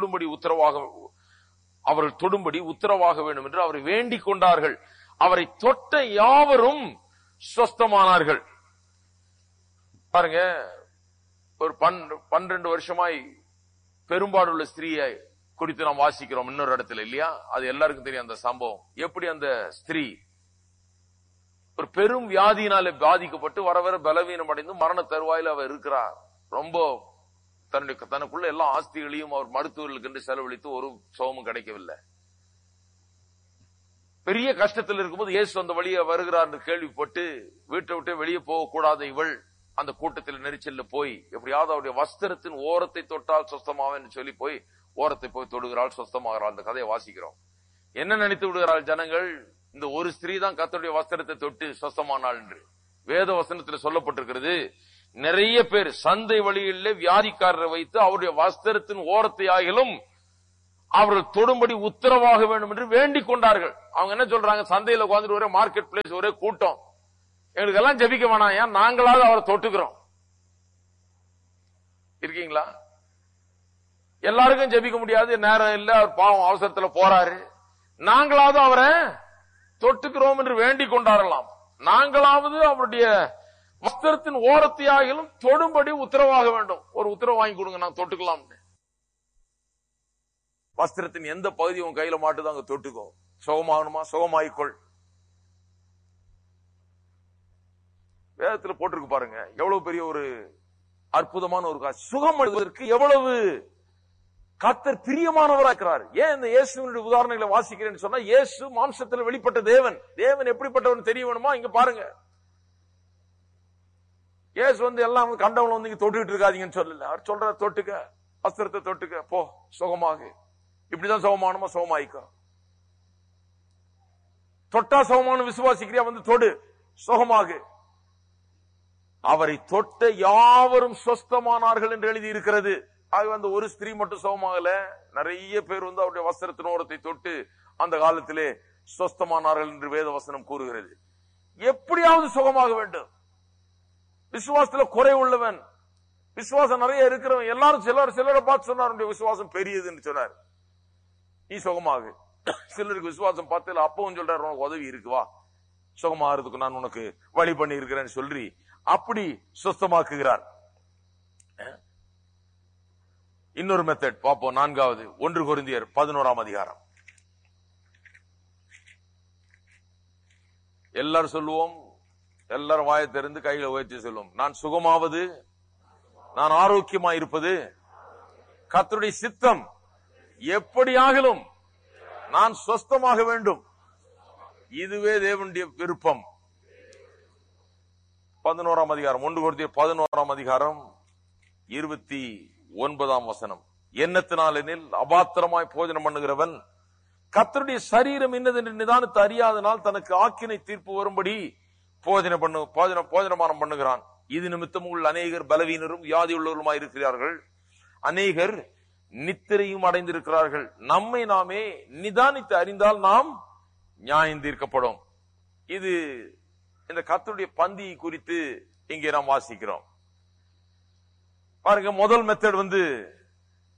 தொடும்படி உத்தரவாக வேண்டும் என்று அவரை வேண்டிக் கொண்டார்கள். அவரை தொட்ட யாவரும் சொஸ்தமானார்கள். பாருங்க, ஒரு 12 வருஷமாய் பெரும்பாடுள்ள ஸ்திரீயை குறித்து நாம் வாசிக்கிறோம் இன்னொரு இடத்துல, இல்லையா? அது எல்லாருக்கும் தெரியும் அந்த சம்பவம். எப்படி அந்த ஸ்திரீ ஒரு பெரும் வியாதியினாலே பாதிக்கப்பட்டு வர வர பலவீனம் அடைந்து மரண தருவாயில் அவர் இருக்கிறார். ரொம்ப தனக்குள்ள எல்லா ஆஸ்திகளையும் அவர் மருத்துவர்களுக்கு என்று செலவழித்து ஒரு சுகமும் கிடைக்கவில்லை. பெரிய கஷ்டத்தில் இருக்கும்போது இயேசு அந்த வழியே வருகிறார் என்று கேள்விப்பட்டு வீட்டை விட்டு வெளியே போகக்கூடாத இவள் அந்த கூட்டத்தில் நெரிச்சல்ல போய் எப்படியாவது அவருடைய வஸ்திரத்தின் ஓரத்தை தொட்டால் சொஸ்தமாவேன்னு சொல்லி போய் ஓரத்தை போய் தொடுகிறாள், சொஸ்தமாகிறாள். அந்த கதையை வாசிக்கிறோம். என்ன நினைத்து விடுகிறாள் ஜனங்கள்? இந்த ஒரு ஸ்திரீ தான் கர்த்தருடைய வஸ்திரத்தை தொட்டு சொஸ்தமானாள் என்று வேத வசனத்தில் சொல்லப்பட்டிருக்கிறது. நிறைய பேர் சந்தை வழியிலே வியாதிக்காரரை வைத்து அவருடைய வஸ்திரத்தின் ஓரத்தை ஆகிலும் அவர்கள் தொடும்படி உத்தரவாக வேண்டும் என்று வேண்டிக் கொண்டார்கள். அவங்க என்ன சொல்றாங்க? சந்தையில உட்கார்ந்து ஒரே மார்க்கெட் பிளேஸ், ஒரே கூட்டம், எங்களுக்கு எல்லாம் ஜெபிக்க வேணாம், ஏன் நாங்களாவது அவரை தொட்டுக்கிறோம். இருக்கீங்களா? எல்லாருக்கும் ஜெபிக்க முடியாது, நேரம் இல்ல, அவர் பாவம் அவசரத்துல போறாரு, நாங்களாவது அவரை தொட்டுக்கிறோம் என்று வேண்டிக் கொண்டாரலாம். நாங்களாவது அவருடைய வஸ்திரத்தின் ஓரத்தையாகிலும் தொடும்படி உத்தரவாக வேண்டும். ஒரு உத்தரவு வாங்கி கொடுங்க, நான் தொட்டுக்கலாம். வஸ்திரத்தின் எந்த பகுதி உன் கையில மாட்டுதோ அங்க தொட்டுக்கோ. சுகமாகணுமா? சுகமாயிக்கொள். வேதத்துல போட்டிருக்கு பாருங்க, எவ்வளவு பெரிய ஒரு அற்புதமான ஒரு காட்சி. சுகம் அடைவதற்கு எவ்வளவு கர்த்தர் பிரியமானவராக்கிறார். ஏன் இந்த இயேசுவினுடைய உதாரணங்களை வாசிக்கிறேன்னு சொன்னா, இயேசு மாம்சத்தில் வெளிப்பட்ட தேவன். தேவன் எப்படிப்பட்டவன் தெரிய வேணுமா? இங்க பாருங்க, இயேசு எல்லாம் கண்டவன் இங்க தொட்டுக்கிட்டு இருக்காதீங்கன்னு சொல்லல. அவர் சொல்ற, தொட்டுக்க, வஸ்திரத்தை தொட்டுக்க, போ, சுகமாக. இப்படிதான் சுகமானமா? சுகமாயிக்கோ. தொட்டா சுகமான விசுவாசிக்கிறியா? தொடு, சுகமாக. அவரை தொட்ட யாவரும் சொஸ்தமானார்கள் என்று எழுதி இருக்கிறது. ஆக ஒரு ஸ்திரீ மட்டும் சுகமாகல, நிறைய பேர் அவருடைய வஸ்திரத்தின் ஓரத்தை தொட்டு அந்த காலத்திலே சொஸ்தமானார்கள் என்று வேத வசனம் கூறுகிறது. எப்படியாவது சுகமாக வேண்டும். விசுவாசத்துல குறை உள்ளவன், விசுவாசம் நிறைய இருக்கிறவன் எல்லாரும் சிலரை பார்த்து சொன்னார் விசுவாசம் பெரியதுன்னு சொன்னார். நீ சுகமாக. சிலருக்கு விசுவாசம் பார்த்து அப்பவும் சொல்றாரு, உனக்கு உதவி இருக்குவா, சுகமாகிறதுக்கு நான் உனக்கு வழி பண்ணி இருக்கிறேன்னு சொல்லி அப்படி சுத்தமாக்குகிறார். இன்னொரு மெத்தட் பார்ப்போம். 4வது 1 கொரிந்தியர் 11ஆம் அதிகாரம். எல்லாரும் சொல்லுவோம், எல்லாரும் வாயை திறந்து கையில உயர்த்தி சொல்லுவோம், நான் சுகமாவது, நான் ஆரோக்கியமாய் இருப்பது கர்த்தருடைய சித்தம். எப்படியாகிலும் நான் சொஸ்தமாக வேண்டும். இதுவே தேவனுடைய விருப்பம். 11ஆம் அதிகாரம் 1 கொரிந்தியர் 11ஆம் அதிகாரம் 29ஆம் வசனம். எண்ணத்தினாலெனில் அபாத்திரமாய் போஜனம் பண்ணுகிறவன் கர்த்தருடைய சரீரம் இன்னதென்று நிதானித்து அறியாதனால் தனக்கு ஆக்கினை தீர்ப்பு வரும்படி போஜனமானம் பண்ணுகிறான். இது நிமித்தம் உள்ள அநேகர் பலவீனரும் வியாதி உள்ளவருமாய் இருக்கிறார்கள், அநேகர் நித்திரையும் அடைந்திருக்கிறார்கள். நம்மை நாமே நிதானித்து அறிந்தால் நாம் நியாயம் தீர்க்கப்படும். இது இந்த கர்த்தருடைய பந்தி குறித்து இங்கே நாம் வாசிக்கிறோம். பாருங்க, முதல் மெத்தட்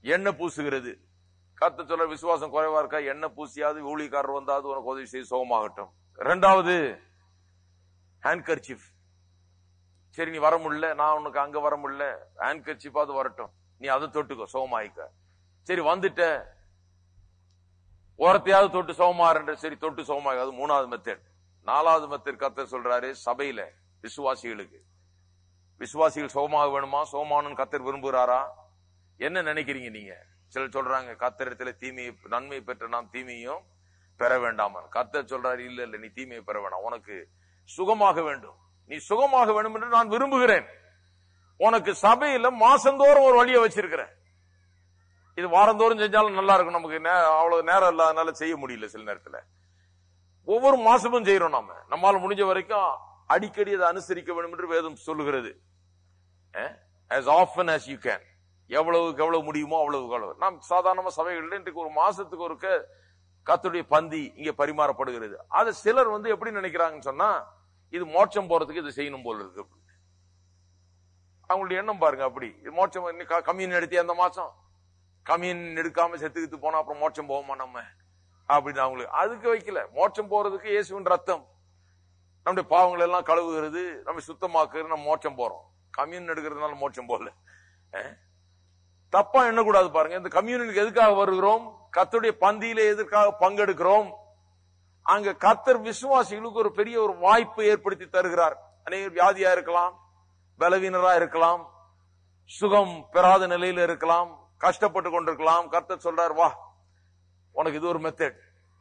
எண்ணெய் பூசுகிறது. கர்த்தர் சொல்ற விசுவாசம் குறைவா இருக்கா, எண்ணெய் பூசியாவது ஊழியக்காரர் வந்தாவது உனக்கு உதவி செய்து சுகமாகட்டும். இரண்டாவது ஹேண்ட்கர்ச்சீஃப். சரி நீ வர முடியல, நான் உனக்கு அங்க வர முடியல, ஹேண்ட்கர்ச்சீஃபாவது வரட்டும், நீ அதை தொட்டுக்கோ சுகமாயிக்க. சரி வந்துட்ட, ஓரத்தையாவது தொட்டு சுகமாறுன்ற, சரி தொட்டு சுகமாக. அது மூணாவது மெத்தட். நாலாவது மெத்தட் கர்த்தர் சொல்றாரு, சபையில விசுவாசிகளுக்கு. விசுவாசிகள் சுகமாக வேணுமா? சுகமானு கர்த்தர் விரும்புகிறாரா? என்ன நினைக்கிறீங்க நீங்க? சிலர் சொல்றாங்க கர்த்தரிடத்துல தீமையை நன்மை பெற்ற நாம் தீமையும் பெற வேண்டாம். கர்த்தர் சொல்றாரு, இல்ல இல்ல, நீ தீமையை பெற வேண்டாம், உனக்கு சுகமாக வேண்டும். நீ சுகமாக வேண்டும் என்று நான் விரும்புகிறேன். உனக்கு சபையில மாசந்தோறும் ஒரு வழியை வச்சிருக்கிறேன். இது வாரந்தோறும் செஞ்சாலும் நல்லா இருக்கும். நமக்கு அவ்வளவு நேரம் இல்லாதனால செய்ய முடியல. சில நேரத்துல ஒவ்வொரு மாசமும் செய்யறோம். நம்மால முடிஞ்ச வரைக்கும் அடிக்கடி அதை அனுசரிக்க வேண்டும் என்று வேதம் சொல்லுகிறது. as often as you can, எவ்வளவுக்கு எவ்வளவு முடியுமோ அவ்வளவு. நாம் சாதாரண சபைகள்ல இன்றைக்கு ஒரு மாசத்துக்கு ஒரு கர்த்தருடைய பந்தி இங்க பரிமாறப்படுகிறது. அது சிலர் எப்படி நினைக்கிறாங்கன்னு சொன்னா, இது மோட்சம் போறதுக்கு இது செய்யணும் போல இருக்கு. அவங்களுடைய எண்ணம் பாருங்க. அப்படி மோட்சம் கம்யூன் எடுத்து அந்த மாசம் கம்யூன் எடுக்காம செத்துக்கிட்டு போனா அப்புறம் மோட்சம் போவோமா நம்ம அப்படின்னு அவங்களுக்கு அதுக்கு வைக்கல. மோட்சம் போறதுக்கு இயேசுவின் ரத்தம் நம்முடைய பாவங்கள் எல்லாம் கழுவுகிறது, நம்ம சுத்தமாக்குறது, நம்ம மோட்சம் போறோம். கம்யூன் எடுக்கிறதுனால மோட்சம் போல தப்பா எண்ணக்கூடாது. பாருங்க, இந்த கம்யூனுக்கு எதுக்காக வருகிறோம்? கர்த்தருடைய பந்தியில எதற்காக பங்கெடுக்கிறோம்? அங்க கர்த்தர் விசுவாசிகளுக்கு ஒரு பெரிய ஒரு வாய்ப்பை ஏற்படுத்தி தருகிறார். அநேகர் வியாதியா இருக்கலாம், பலவீனரா இருக்கலாம், சுகம் பெறாத நிலையில இருக்கலாம், கஷ்டப்பட்டு கொண்டிருக்கலாம். கர்த்தர் சொல்றார், வா உனக்கு இது ஒரு மெத்தட்.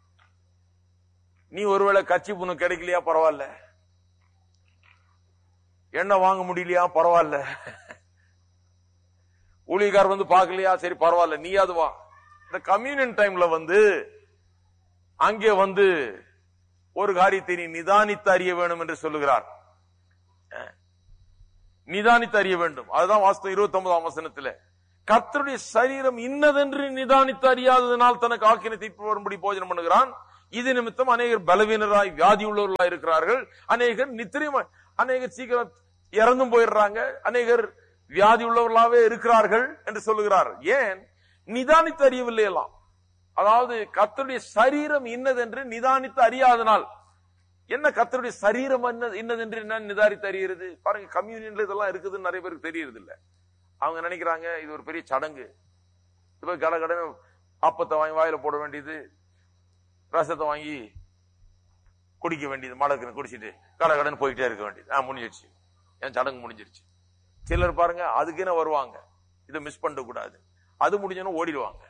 நீ ஒருவேளை கட்சி புண்ணு கிடைக்கலையா பரவாயில்ல, எண்ணெய் வாங்க முடியலையா பரவாயில்ல, ஊழியக்கார் பார்க்கலையா சரி பரவாயில்ல, நீ அது வா. இந்த கம்யூனியன் டைம்ல அங்கே ஒரு காரியத்தை நீ நிதானித்து அறிய வேண்டும் என்று சொல்லுகிறார். நிதானித்து அறிய வேண்டும். அதுதான் வாஸ்தவம். 29ஆம் வசனத்துல கர்த்தருடைய சரீரம் இன்னதென்று நிதானித்து அறியாததனால் தனக்கு ஆக்கினை தீர்ப்பு வரும்படி போஜனம் பண்ணுகிறான். இது நிமித்தம் அநேகர் பலவீனராய் வியாதி உள்ளவர்களாய் இருக்கிறார்கள், அநேகர் நித்திரையும், அநேகர் சீக்கிரம் இறந்தும் போயிடுறாங்க, அநேகர் வியாதி உள்ளவர்களாவே இருக்கிறார்கள் என்று சொல்லுகிறார். ஏன்? நிதானித்து அறியவில்லை எல்லாம். அதாவது கர்த்தருடைய சரீரம் இன்னதென்று நிதானித்து அறியாதனால். என்ன கர்த்தருடைய சரீரம் இன்னதென்று என்ன நிதானித்து அறிகிறது? பாருங்க, கம்யூனியன்ல இதெல்லாம் இருக்குதுன்னு நிறைய பேருக்கு தெரியறது இல்ல. அவங்க நினைக்கிறாங்க இது ஒரு பெரிய சடங்கு. இப்ப கடகடன்னு அப்பத்தை வாங்கி வாயில போட வேண்டியது, ரசத்தை வாங்கி குடிக்க வேண்டியது, மடக்குன்னு குடிச்சிட்டு கடகடன்னு போயிட்டே இருக்க வேண்டியது. முடிஞ்சிருச்சு, என் சடங்கு முடிஞ்சிருச்சு. சிலர் பாருங்க அதுக்குன்னு வருவாங்க, இதை மிஸ் பண்ண கூடாது, அது முடிஞ்சோன்னு ஓடிடுவாங்க.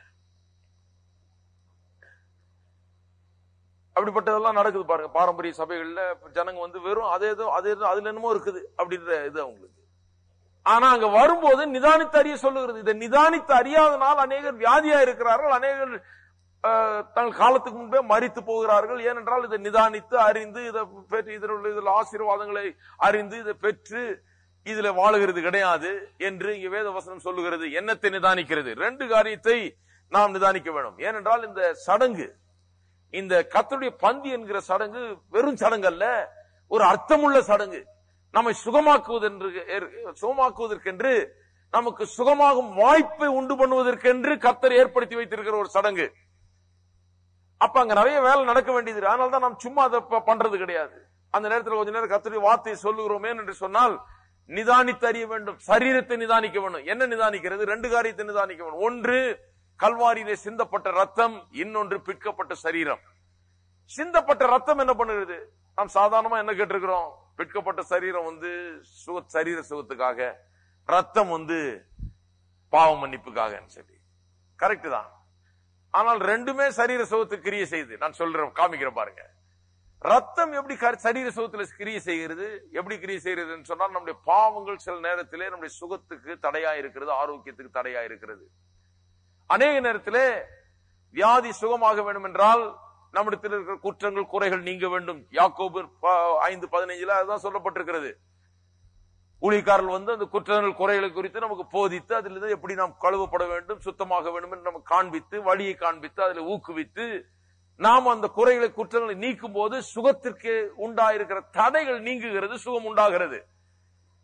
அப்படிப்பட்டதெல்லாம் நடக்குது பாருங்க. பாரம்பரிய சபைகள்ல ஜனங்க வெறும் அதே அதுல என்னமோ இருக்குது அப்படின்ற இது அவங்களுக்கு. ஆனா அங்க வரும்போது நிதானித்து அறிய சொல்லுகிறது. இதை நிதானித்து அறியாதனால் அநேகர் வியாதியா இருக்கிறார்கள், அநேகர் தங்கள் காலத்துக்கு முன்பே மரித்து போகிறார்கள். ஏனென்றால் இதை நிதானித்து அறிந்து இதை பெற்று இதில் ஆசீர்வாதங்களை அறிந்து இதை பெற்று இதுல வாழுகிறது கிடையாது என்று இங்க வேத வசனம் சொல்லுகிறது. என்னத்தை நிதானிக்கிறது? ரெண்டு காரியத்தை நாம் நிதானிக்க வேண்டும். ஏனென்றால் இந்த சடங்கு, இந்த கர்த்தருடைய பந்தி என்கிற சடங்கு வெறும் சடங்கு அல்ல, ஒரு அர்த்தமுள்ள சடங்கு. நம்மை சுகமாக்குவதற்கென்று, நமக்கு சுகமாகும் வாய்ப்பை உண்டு பண்ணுவதற்கென்று கர்த்தர் ஏற்படுத்தி வைத்திருக்கிற ஒரு சடங்கு. அப்ப அங்க நிறைய வேலை நடக்க வேண்டியது. அதனால்தான் நாம் சும்மா அதை பண்றது கிடையாது. அந்த நேரத்தில் கொஞ்ச நேரம் கர்த்தருடைய வார்த்தையை சொல்லுகிறோமே என்று சொன்னால் நிதானித்து அறிய வேண்டும். சரீரத்தை நிதானிக்க வேண்டும். என்ன நிதானிக்கிறது? ரெண்டு காரியத்தை நிதானிக்க வேண்டும். ஒன்று கல்வாரியிலே சிந்தப்பட்ட ரத்தம், இன்னொன்று பிற்கப்பட்ட சரீரம். சிந்தப்பட்ட ரத்தம் என்ன பண்ணுகிறது? நாம் சாதாரணமா என்ன கேட்டிருக்கிறோம்? பிற்கப்பட்ட சரீரம் சரீர சுகத்துக்காக, ரத்தம் பாவ மன்னிப்புக்காக சொல்லி. கரெக்ட் தான். ஆனால் ரெண்டுமே சரீர சுகத்துக்கு கிரியை செய்யுது. நான் சொல்றேன், காமிக்கிறேன் பாருங்க. ரத்தம் எப்படி சரீர சுகத்துல கிரியை செய்கிறது? எப்படி கிரியை செய்யறதுன்னு சொன்னால், நம்முடைய பாவங்கள் சில நேரத்திலே நம்முடைய சுகத்துக்கு தடையா இருக்கிறது, ஆரோக்கியத்துக்கு தடையா இருக்கிறது. அநேக நேரத்திலே வியாதி சுகமாக வேண்டும் என்றால் நம்மிடத்தில் இருக்கிற குற்றங்கள் குறைகள் நீங்க வேண்டும். யாக்கோபு 5:15 அதுதான் சொல்லப்பட்டிருக்கிறது. ஊழியக்காரர்கள் அந்த குற்றங்கள் குறைகளை குறித்து நமக்கு போதித்து, அதிலிருந்து எப்படி நாம் கழுவப்பட வேண்டும், சுத்தமாக வேண்டும் என்று நமக்கு காண்பித்து, வழியை காண்பித்து, அதில் ஊக்குவித்து, நாம் அந்த குறைகளை குற்றங்களை நீக்கும் போது சுகத்திற்கு உண்டாயிருக்கிற தடைகள் நீங்குகிறது, சுகம் உண்டாகிறது.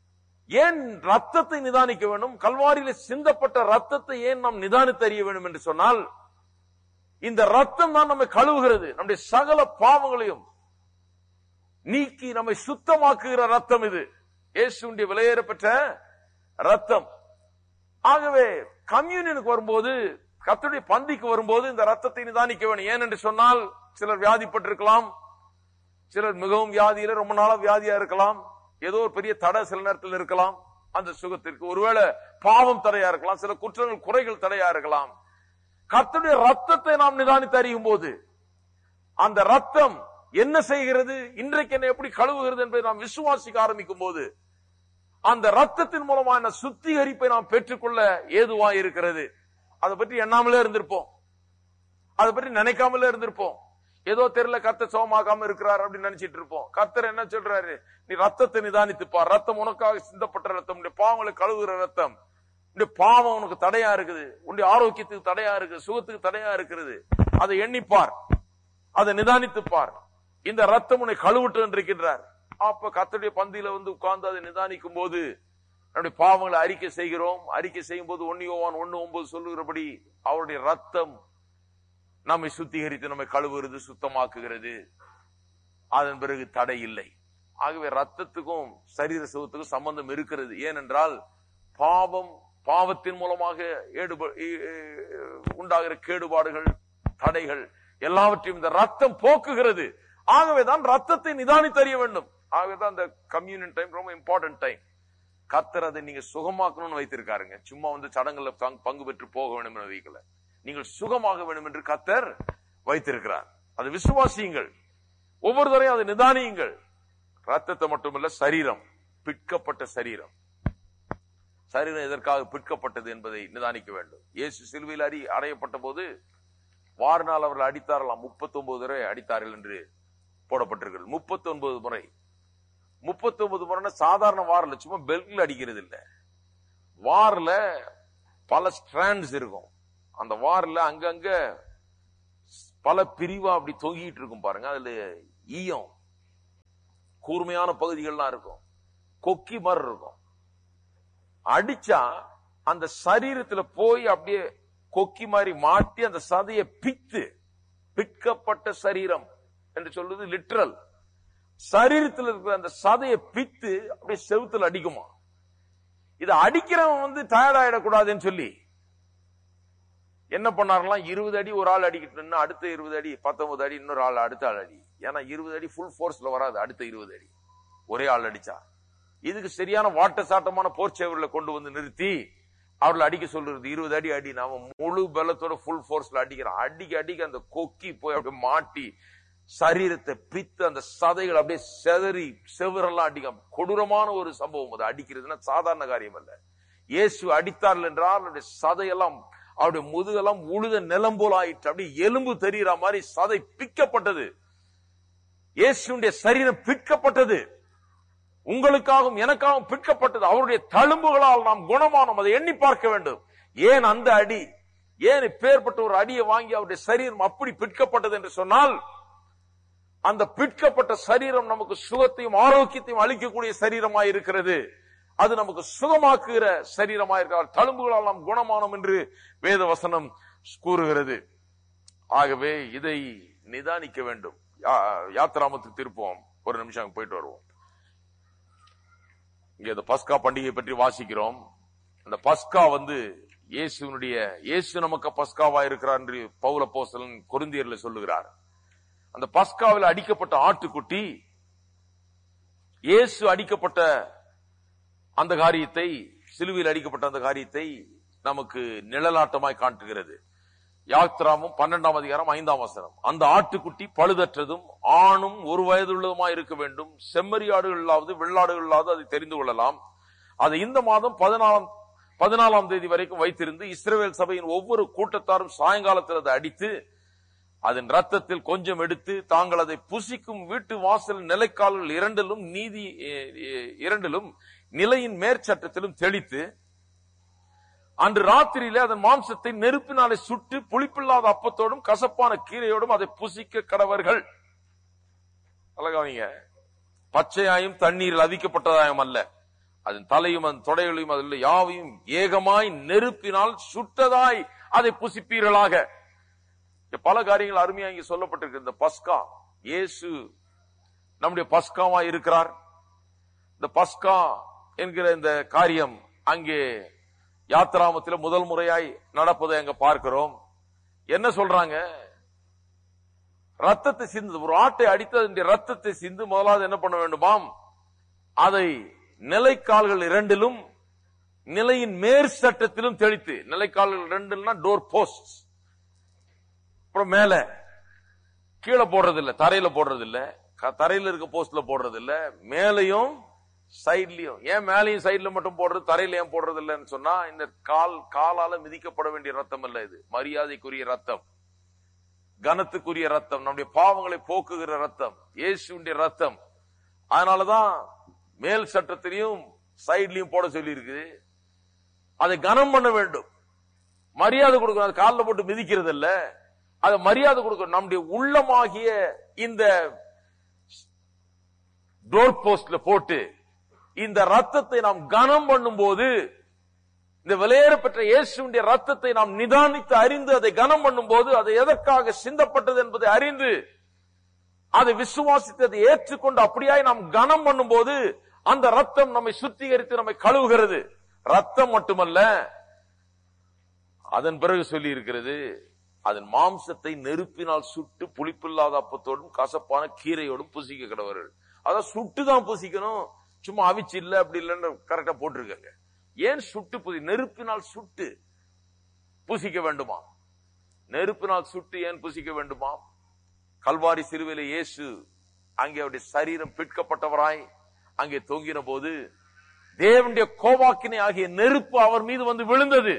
ஏன் ரத்தத்தை நிதானிக்க வேண்டும்? கல்வாரியில சிந்தப்பட்ட ரத்தத்தை ஏன் நாம் நிதானித்து அறிய வேண்டும் என்று சொன்னால், இந்த ரத்தம் தான் நம்மை கழுவுகிறது. நம்முடைய சகல பாவங்களையும் நீக்கி நம்மை சுத்தமாக்குகிற ரத்தம் இது. இயேசுவுடைய விலையேற பெற்ற ரத்தம். ஆகவே கம்யூனியனுக்கு வரும்போது, கர்த்தருடைய பந்திக்கு வரும்போது இந்த ரத்தத்தை நிதானிக்க வேண்டும். ஏன் என்று சொன்னால், சிலர் வியாதிப்பட்டிருக்கலாம், சிலர் மிகவும் வியாதியில ரொம்ப நாளா வியாதியா இருக்கலாம், ஏதோ ஒரு பெரிய தடை சில நேரத்தில் இருக்கலாம் அந்த சுகத்திற்கு. ஒருவேளை பாவம் தடையா இருக்கலாம், சில குற்றங்கள் குறைகள் தடையா இருக்கலாம். கர்த்தருடைய ரத்தத்தை நாம் நிதானித்து அறியும் போது, அந்த ரத்தம் என்ன செய்கிறது, இன்றைக்கு என்ன எப்படி கழுவுகிறது என்பதை நாம் விசுவாசிக்க ஆரம்பிக்கும் போது, அந்த ரத்தத்தின் மூலமான சுத்திகரிப்பை நாம் பெற்றுக்கொள்ள ஏதுவா இருக்கிறது. அதை பற்றி எண்ணாமலே இருந்திருப்போம், அதை பற்றி நினைக்காமலே இருந்திருப்போம். ஏதோ தெரியல கர்த்தர் சோமாக்காம இருக்கிறார் அப்படின்னு நினைச்சிட்டு இருப்போம். கர்த்தர் என்ன சொல்றாரு? நீ ரத்தத்தை நிதானித்துப்பார். ரத்தம் உனக்காக சிந்தப்பட்ட ரத்தம், உன்னுடைய பாவங்களை கழுவுகிற ரத்தம். உன்னுடைய பாவம் உனக்கு தடையா இருக்குது, உன்னுடைய ஆரோக்கியத்துக்கு தடையா இருக்குது, சுகத்துக்கு தடையா இருக்கிறது. அதை எண்ணிப்பார், அதை நிதானித்துப்பார். இந்த ரத்தம் உன்னை கழுவிட்டு இருக்கின்றார். அப்ப கர்த்தருடைய பந்தியில வந்து உட்கார்ந்து அதை நிதானிக்கும் போது நம்முடைய பாவங்களை அறிக்கை செய்கிறோம். அறிக்கை செய்யும் போது 1 யோவான் 1:9 சொல்லுகிறபடி அவருடைய ரத்தம் நம்மை சுத்திகரித்து நம்மை கழுவுகிறது, சுத்தமாக்குகிறது. அதன் பிறகு தடை இல்லை. ஆகவே ரத்தத்துக்கும் சரீர சுகத்துக்கும் சம்பந்தம் இருக்கிறது. ஏனென்றால் பாவத்தின் மூலமாக உண்டாகிற கேடுபாடுகள், தடைகள் எல்லாவற்றையும் இந்த ரத்தம் போக்குகிறது. ஆகவேதான் ரத்தத்தை நிதானித்து அறிய வேண்டும். ஆகவேதான் இந்த கம்யூனியன் டைம் ரொம்ப இம்பார்ட்டன்ட் டைம். கர்த்தர் அதை நீங்க சுகமாக்கணும்னு வைத்திருக்காருங்க. சும்மா வந்து சடங்குல பங்கு பெற்று போக வேண்டும் என்று வைக்கல. நீங்கள் சுகமாக வேண்டும் என்று கர்த்தர் வைத்திருக்கிறார். அது விசுவாசியுங்கள், ஒவ்வொரு தரையும் அதை நிதானியுங்கள். ரத்தத்தை மட்டுமல்ல, சரீரம், பிற்கப்பட்ட சரீரம். சரீரம் எதற்காக பிற்கப்பட்டது என்பதை நிதானிக்க வேண்டும். இயேசு சிலுவையில் அறையப்பட்ட போது வாரினால் அவர்கள் அடித்தாரலாம். 39 தடவை அடித்தார்கள் என்று போடப்பட்டிருக்கிறது. 39 முறை. 39 முறை சாதாரண வாரில் சும்மா பெல்ட்ல அடிக்கிறது இல்ல. வாரில் பல ஸ்ட்ராண்ட்ஸ் இருக்கும். அந்த வாரில் அங்கங்க பல பிரிவா அப்படி தொங்கிட்டு இருக்கும் பாருங்க. அதுல ஈயம், கூர்மையான பகுதிகள்லாம் இருக்கும், கொக்கி மாதிரி இருக்கும். அடிச்சா அந்த சரீரத்துல போய் அப்படியே கொக்கி மாதிரி மாட்டி அந்த சதையை பிற்கப்பட்ட சரீரம் என்று சொல்றது லிட்ரல். சரீரத்தில் இருக்கிற அந்த சதையை பித்து அப்படியே செவுத்துல அடிக்குமா. இதை அடிக்கிறவன் வந்து டயர்ட் ஆயிடக்கூடாதுன்னு சொல்லி என்ன பண்ணாரெல்லாம், 20 அடி ஒரு ஆள் அடிக்கிட்டு, அடுத்த 20 அடி 19 அடி இன்னொரு ஆள் அடுத்த ஆள் அடி. ஏன்னா 20 அடி ஃபுல் போர்ஸ்ல வராது, அடுத்த 20 அடி ஒரே ஆள் அடிச்சா. இதுக்கு சரியான வாட்ட சாட்டமான போர்ச்சேவர்களை கொண்டு வந்து நிறுத்தி அவர்களை அடிக்க சொல்றது. 20 அடி அடி, நாம முழு பலத்தோட ஃபுல் போர்ஸ்ல அடிக்கிறோம். அடிக்க அந்த கொக்கி போய் அப்படியே மாட்டி சரீரத்தை பித்து அந்த சதைகள் அப்படியே செதறி செவரெல்லாம் அடிக்க. கொடூரமான ஒரு சம்பவம் அது. அடிக்கிறதுனா சாதாரண காரியம் அல்ல. இயேசு அடித்தார்கள் என்றால் அவருடைய சதையெல்லாம், அவருடைய முதுகெல்லாம் உழுத நிலம் போல ஆயிற்று. அப்படியே எலும்பு தெரிகிற மாதிரி சதை பிக்கப்பட்டது. இயேசுடைய சரீரம் பிற்கப்பட்டது. உங்களுக்காகவும் எனக்காகவும் பிற்கப்பட்டது. அவருடைய தழும்புகளால் நாம் குணமானோம். அதை எண்ணி பார்க்க வேண்டும். ஏன் அந்த அடி, ஏன் இப்பேற்பட்ட ஒரு அடியை வாங்கி அவருடைய சரீரம் அப்படி பிற்கப்பட்டது என்று சொன்னால், அந்த பிற்கப்பட்ட சரீரம் நமக்கு சுகத்தையும் ஆரோக்கியத்தையும் அளிக்கக்கூடிய சரீரமாய் இருக்கிறது. அது நமக்கு சுகமாக்குகிற சரீரமாயிருக்கிறார். தழும்புகளால் நாம் குணமானோம் என்று வேத வசனம் கூறுகிறது. ஆகவே இதை நிதானிக்க வேண்டும். யாத்திராமத்துக்கு திருப்போம், ஒரு நிமிஷம் போயிட்டு வருவோம். இங்க இந்த பஸ்கா பண்டிகை பற்றி வாசிக்கிறோம். அந்த பஸ்கா வந்து இயேசு நமக்கு பஸ்காவா இருக்கிறார் என்று பவுல் அப்போஸ்தலன் கொரிந்தியர்ல சொல்லுகிறார். அந்த பஸ்காவில் அடிக்கப்பட்ட ஆட்டுக்குட்டி இயேசு அடிக்கப்பட்ட அந்த காரியத்தை, சிலுவையில் அடிக்கப்பட்ட அந்த காரியத்தை நமக்கு நிழலாட்டமாய் காட்டுகிறது. யாத்திராமும் 12ஆம் அதிகாரம் 5ஆம் வசனம். அந்த ஆட்டுக்குட்டி பழுதற்றதும் ஆணும் 1 வயதுள்ளதுமாய் இருக்க வேண்டும். செம்மறியாடுகளாவது வெள்ளாடுகளாவது அதை தெரிந்து கொள்ளலாம். அதை இந்த மாதம் 14ஆம் தேதி வரைக்கும் வைத்திருந்து இஸ்ரவேல் சபையின் ஒவ்வொரு கூட்டத்தாரும் சாயங்காலத்தில் அதை அடித்து அதன் ரத்தத்தில் கொஞ்சம் எடுத்து தாங்கள் அதை புசிக்கும் வீட்டு வாசல் நிலைக்கால்கள் இரண்டிலும் நிலையின் மேற்சட்டத்திலும் தெளித்து அன்று ராத்திரியிலே அதன் மாம்சத்தை நெருப்பினாலே சுட்டு புளிப்பில்லாத அப்பத்தோடும் கசப்பான கீரையோடும் அதை புசிக்க கடவர்கள். அழகாவீங்க, பச்சையாயும் தண்ணீரில் அதிக்கப்பட்டதாயும் அல்ல, அதன் தலையும் அதன் தொடைகளையும் அதில் யாவையும் ஏகமாய் நெருப்பினால் சுட்டதாய் அதை புசிப்பீர்களாக. பல காரியங்கள் அருமையா இங்க சொல்லப்பட்டிருக்கு. இந்த பஸ்கா, இயேசு நம்முடைய பஸ்காவா இருக்கிறார். இந்த பஸ்கா என்கிற இந்த காரியம் அங்கே யாத்திராமத்தில் முதல் முறையாய் நடப்பதை அங்க பார்க்கிறோம். என்ன சொல்றாங்க? ரத்தத்தை சிந்து, ஒரு ஆட்டை அடித்து அதனுடைய ரத்தத்தை சிந்து முதலாவது என்ன பண்ண வேண்டுமாம்? அதை நிலைக்கால்கள் இரண்டிலும் நிலையின் மேற் சட்டத்திலும் தெளித்து, நிலைக்கால்கள் இரண்டுனா டோர் போஸ்ட், அப்புறம் மேல கீழே போடுறது இல்ல, தரையில போடுறது இல்ல, தரையில இருக்க போஸ்ட்ல போடுறது இல்ல, மேலையும் சைட்லயும். ஏன் மேலையும் சைட்ல மட்டும் போடுறது, தரையில ஏன் போடுறது இல்லன்னு சொன்னா, இந்த காலால மிதிக்கப்பட வேண்டிய ரத்தம் அல்ல, இது மரியாதைக்குரிய ரத்தம், கனத்துக்குரிய ரத்தம், நம்முடைய பாவங்களை போக்குகிற ரத்தம், இயேசுடைய ரத்தம். அதனாலதான் மேல் சட்டத்திலையும் சைட்லயும் போட சொல்லி இருக்குது. அதை கனம் பண்ண வேண்டும், மரியாதை கொடுக்கணும். அது காலில் போட்டு மிதிக்கிறது இல்ல, அதை மரியாதை கொடுக்கணும். நம்முடைய உள்ளமாகிய இந்த டோர் போஸ்ட்ல போட்டு இந்த ரத்தத்தை நாம் கனம் பண்ணும் போது, இந்த விலையேறப்பெற்ற இயேசுடைய ரத்தத்தை நாம் நிதானித்து அறிந்து அதை கனம் பண்ணும் போது, அது எதற்காக சிந்தப்பட்டது என்பதை அறிந்து அதை விசுவாசித்து அதை ஏற்றுக்கொண்டு அப்படியாய் நாம் கனம் பண்ணும் போது, அந்த ரத்தம் நம்மை சுத்திகரித்து நம்மை கழுவுகிறது. ரத்தம் மட்டுமல்ல, அதன் பிறகு சொல்லி இருக்கிறது, அதன் மாம்சத்தை நெருப்பினால் சுட்டு புளிப்பில்லாத அப்பத்தோடும் கசப்பான கீரையோடும் புசிக்க கடவர்கள். அதான் சுட்டுதான் புசிக்கணும், சும்மா அவிச்சு இல்ல அப்படி இல்லன்னு கரெக்டா போட்டிருக்காங்க. ஏன் சுட்டு நெருப்பினால் சுட்டு புசிக்க வேண்டுமா? நெருப்பினால் சுட்டு ஏன் புசிக்க வேண்டுமா? கல்வாரி சிலுவையிலே இயேசு அங்கே அவருடைய சரீரம் பிற்கப்பட்டவராய் அங்கே தொங்கின போது, தேவனுடைய கோபாக்கினை ஆகிய நெருப்பு அவர் மீது வந்து விழுந்தது.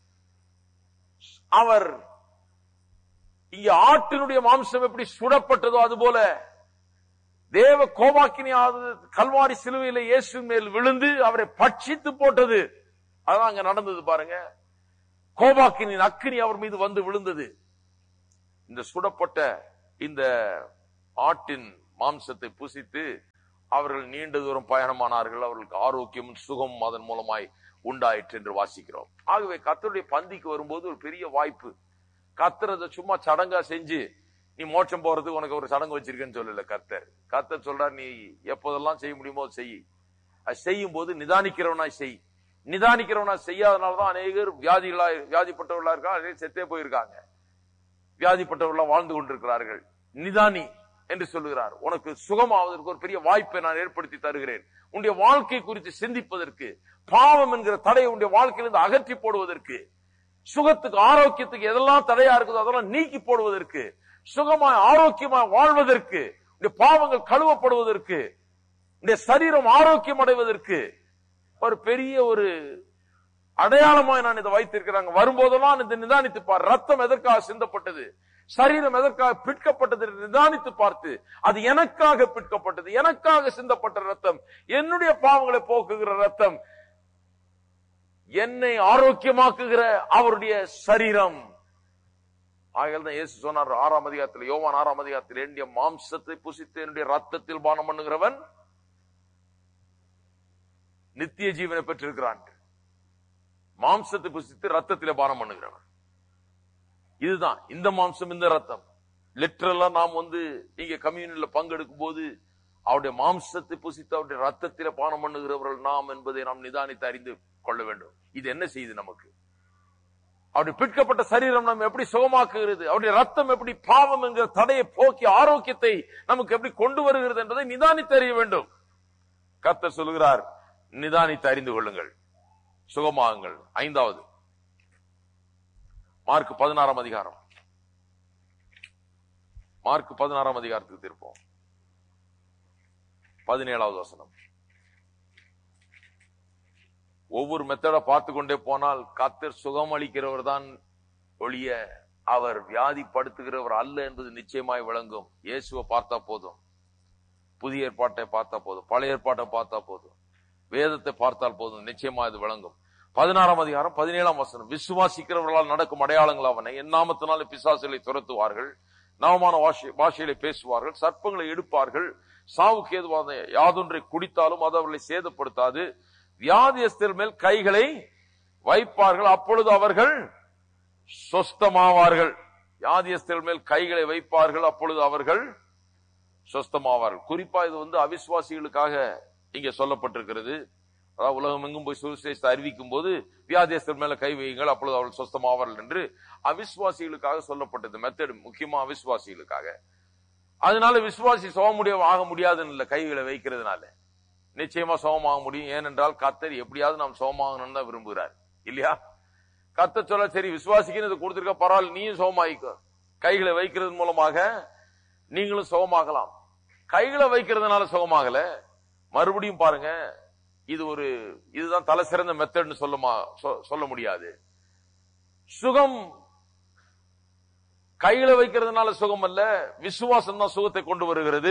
அவர் இங்கே ஆட்டினுடைய மாம்சம் எப்படி சுடப்பட்டதோ அதுபோல தேவ கோபாக்கினியாவது கல்வாரி சிலுவையில இயேசு மேல் விழுந்து அவரை பட்சித்து போட்டது. அதான் அங்க நடந்தது பாருங்க. கோபாக்கினின் அக்கினி அவர் மீது வந்து விழுந்தது. இந்த சுடப்பட்ட இந்த ஆட்டின் மாம்சத்தை புசித்து அவர்கள் நீண்ட தூரம் பயணமானார்கள். அவர்களுக்கு ஆரோக்கியமும் சுகமும் அதன் மூலமாய் உண்டாயிற்று என்று வாசிக்கிறோம். ஆகவே கர்த்தருடைய பந்திக்கு வரும்போது ஒரு பெரிய வாய்ப்பு. கர்த்தர் சும்மா சடங்கா செஞ்சு நீ மோட்சம் போறதுக்கு உனக்கு ஒரு சடங்கு வச்சிருக்கேன்னு சொல்லல கர்த்தர் சொல்றார், நீ எப்போதெல்லாம் செய்ய முடியுமோ செய். அது செய்யும் போது நிதானிக்கிறவனா செய். நிதானிக்கிறவனா செய்யாதனாலதான் அநேகர் வியாதிப்பட்டவர்களா இருக்கா, அநேகர் செத்தே போயிருக்காங்க. வியாதிப்பட்டவர்களா வாழ்ந்து கொண்டிருக்கிறார்கள். நிதானி என்று சொல்லுகிறார். உனக்கு சுகமாவதற்கு ஒரு பெரிய வாய்ப்பை நான் ஏற்படுத்தி தருகிறேன். உன்னுடைய வாழ்க்கை குறித்து சிந்திப்பதற்கு, பாவம் என்கிற தடையை உன்னுடைய வாழ்க்கையிலிருந்து அகற்றி போடுவதற்கு, சுகத்துக்கு ஆரோக்கியத்துக்கு எதெல்லாம் தடையா இருக்குதோ அதெல்லாம் நீக்கி போடுவதற்கு, சுகமாய் ஆரோக்கியமாய் வாழ்வதற்கு, பாவங்கள் கழுவப்படுவதற்கு, சரீரம் ஆரோக்கியம் அடைவதற்கு ஒரு பெரிய ஒரு அடையாளமாய் நான் இதை வைத்திருக்கிறாங்க. வரும்போதெல்லாம் இதை நிதானித்து பார். ரத்தம் எதற்காக சிந்தப்பட்டது, சரீரம் எதற்காக பிற்கப்பட்டது நிதானித்து பார்த்து, அது எனக்காக பிற்கப்பட்டது, எனக்காக சிந்தப்பட்ட ரத்தம், என்னுடைய பாவங்களை போக்குகிற ரத்தம், என்னை ஆரோக்கியமாக்குகிற அவருடைய சரீரம். ஆகையால் இயேசு சொன்னார் 6ஆம் அதிகாரத்தில், யோவான் 6ஆம் அதிகாரத்தில், என்னுடைய மாம்சத்தை புசித்து என்னுடைய ரத்தத்தில் பானம் பண்ணுகிறவன் நித்திய ஜீவனை பெற்றிருக்கிறான். மாம்சத்தை புசித்து ரத்தத்திலே பானம் பண்ணுகிறவன். இதுதான் இந்த மாம்சம், இந்த ரத்தம். லிட்டரலா நாம் இங்க கம்யூனில பங்கெடுக்கும் போது அவருடைய மாம்சத்தை புசித்து அவருடைய ரத்தத்திலே பானம் பண்ணுகிறவர்கள் நாம் என்பதை நாம் நிதானித்து அறிந்து கொள்ள வேண்டும். இது என்ன செய்யுது நமக்கு? அவருடைய பிற்கப்பட்ட சரீரம் நம்ம எப்படி சுகமாக்குகிறது, அவருடைய ரத்தம் எப்படி பாவம் என்கிற தடையை போக்கி ஆரோக்கியத்தை நமக்கு எப்படி கொண்டு வருகிறது என்பதை நிதானித்து அறிய வேண்டும். கர்த்தர் சொல்கிறார், நிதானித்து அறிந்து கொள்ளுங்கள், சுகமாகுங்கள். 5வது மார்க் 16ஆம் அதிகாரம். மார்க் 16ஆம் அதிகாரத்துக்கு திருப்போம். 17வது வசனம். ஒவ்வொரு மெத்தட பார்த்து கொண்டே போனால் கர்த்தர் சுகம் அளிக்கிறவர் தான் ஒழிய அவர் வியாதிப்படுத்துகிறவர் அல்ல என்பது நிச்சயமாய் விளங்கும். இயேசுவை பார்த்தா போதும், புதிய ஏற்பாட்டை பார்த்தா போதும், பழைய ஏற்பாட்டை பார்த்தா போதும், வேதத்தை பார்த்தால் போதும், நிச்சயமா இது விளங்கும். 16ஆம் அதிகாரம் 17ஆம் வசனம். விசுவாசிக்கிறவர்களால் நடக்கும் அடையாளங்கள் அவனை, என் நாமத்தினாலே பிசாசுகளை துரத்துவார்கள், நவமான பாஷையிலே பேசுவார்கள், சர்ப்பங்களை எடுப்பார்கள், சாவுக்கு ஏதுவான யாதொன்றை குடித்தாலும் அது அவர்களை சேதப்படுத்தாது, வியாதியஸ்தர் மேல் கைகளை வைப்பார்கள், அப்பொழுது அவர்கள் சொஸ்தமாவார்கள். வியாதியஸ்தர் மேல் கைகளை வைப்பார்கள், அப்பொழுது அவர்கள் சொஸ்தமாவார்கள். குறிப்பா இது அவிசுவாசிகளுக்காக இங்க சொல்லப்பட்டிருக்கிறது. அதாவது உலகம் எங்கும் போய் சுவிசேஷத்தை அறிவிக்கும் போது வியாதியஸ்தர் மேல கை வையுங்கள், அப்பொழுது அவர்கள் சொஸ்தமாவார்கள் என்று அவிசுவாசிகளுக்காக சொல்லப்பட்டது மெத்தட், முக்கியமா அவிசுவாசிகளுக்காக. அதனால விசுவாசி ஆக முடியாதுன்னு இல்ல, கைகளை வைக்கிறதுனால நிச்சயமா சோகமாக முடியும். ஏனென்றால் கர்த்தர் எப்படியாவது நாம் சோகமாகணும்னு தான் விரும்புகிறார் இல்லையா? கர்த்தர் சொல்ல, சரி விசுவாசிக்கு இது கொடுத்திருக்க, பரவாயில்ல, நீயும் சோகமாயிக்கோ. கைகளை வைக்கிறது மூலமாக நீங்களும் சுகமாகலாம். கைகளை வைக்கிறதுனால சுகமாகல. மறுபடியும் பாருங்க, இதுதான் தலை சிறந்த மெத்தட்னு சொல்ல முடியாது. சுகம் கைகளை வைக்கிறதுனால சுகம் அல்ல, விசுவாசம் தான் சுகத்தை கொண்டு வருகிறது.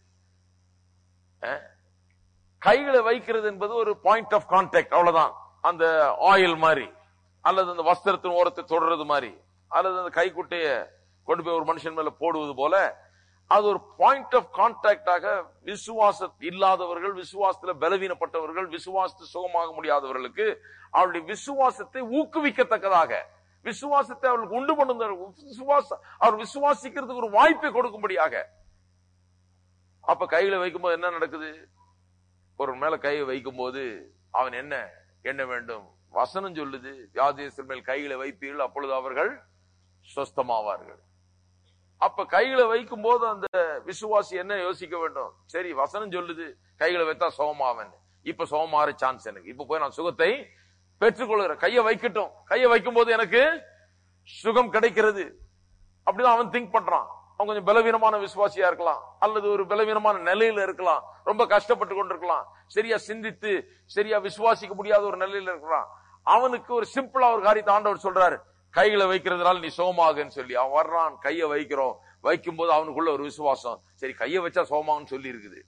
கைகளை வைக்கிறது என்பது ஒரு பாயிண்ட் ஆஃப் கான்டாக்ட், அவ்வளவுதான். அந்த ஆயில் மாதிரி, அல்லது அந்த வஸ்திரத்தின் ஓரத்தை தொடர்றது மாதிரி, அல்லது அந்த கைக்குட்டைய கொண்டு போய் ஒரு மனுஷன் மேல போடுவது போல, அது ஒரு பாயிண்ட் ஆஃப் கான்டாக்டாக விசுவாச இல்லாதவர்கள், விசுவாசத்துல பலவீனப்பட்டவர்கள், விசுவாசத்து சுகமாக முடியாதவர்களுக்கு அவருடைய விசுவாசத்தை ஊக்குவிக்கத்தக்கதாக, விசுவாசத்தை அவர்களுக்கு உண்டு பண்ணும், அவர் விசுவாசிக்கிறதுக்கு ஒரு வாய்ப்பை கொடுக்கும்படியாக. அப்ப கையில வைக்கும்போது என்ன நடக்குது? ஒரு மேல கையை வைக்கும் போது அவன் என்ன வேண்டும்? வசனம் சொல்லுது, வியாதியஸ்தர் மேல் கைகளை வைப்பீர்கள், அப்பொழுது அவர்கள் சொஸ்தமாவார்கள். அப்ப கைகளை வைக்கும் போது அந்த விசுவாசி என்ன யோசிக்க வேண்டும்? சரி, வசனம் சொல்லுது கைகளை வைத்தா சுகமாவன், இப்ப சுகமாற சான்ஸ் எனக்கு, இப்ப போய் நான் சுகத்தை பெற்றுக்கொள்கிறேன், கையை வைக்கட்டும், கையை வைக்கும் போது எனக்கு சுகம் கிடைக்கிறது. அப்படிதான் அவன் திங்க் பண்றான். அவன் கொஞ்சம் பலவீனமான விசுவாசியா இருக்கலாம், அல்லது ஒரு பலவீனமான நிலையில இருக்கலாம், ரொம்ப கஷ்டப்பட்டு கொண்டிருக்கலாம், சரியா சிந்தித்து சரியா விசுவாசிக்க முடியாத ஒரு நிலையில இருக்கலாம். அவனுக்கு ஒரு சிம்பிளா ஒரு காரியத்தை ஆண்டவர் சொல்றாரு, கைகளை வைக்கிறதுனால நீ சோமாகுன்னு சொல்லி. அவன் வர்றான், கையை வைக்கிறோம், வைக்கும் போது அவனுக்குள்ள ஒரு விசுவாசம், சரி கையை வச்சா சோமான்னு சொல்லி இருக்குது.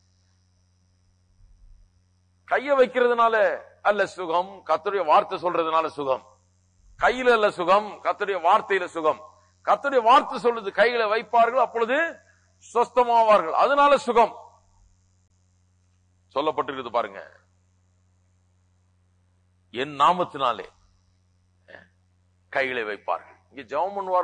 கையை வைக்கிறதுனால அல்ல சுகம், கர்த்தருடைய வார்த்தை சொல்றதுனால சுகம். கையில அல்ல சுகம், கர்த்தருடைய வார்த்தையில சுகம். கர்த்தருடைய வார்த்தை சொல்லுது கைகளை வைப்பார்கள், அப்பொழுது சொஸ்தமாவார்கள், அதனால சுகம் சொல்லப்பட்டிருக்குது. பாருங்க, என் நாமத்தினாலே கைகளை வைப்பார்கள். இங்க ஜெபம் பண்ணுவார்கள்.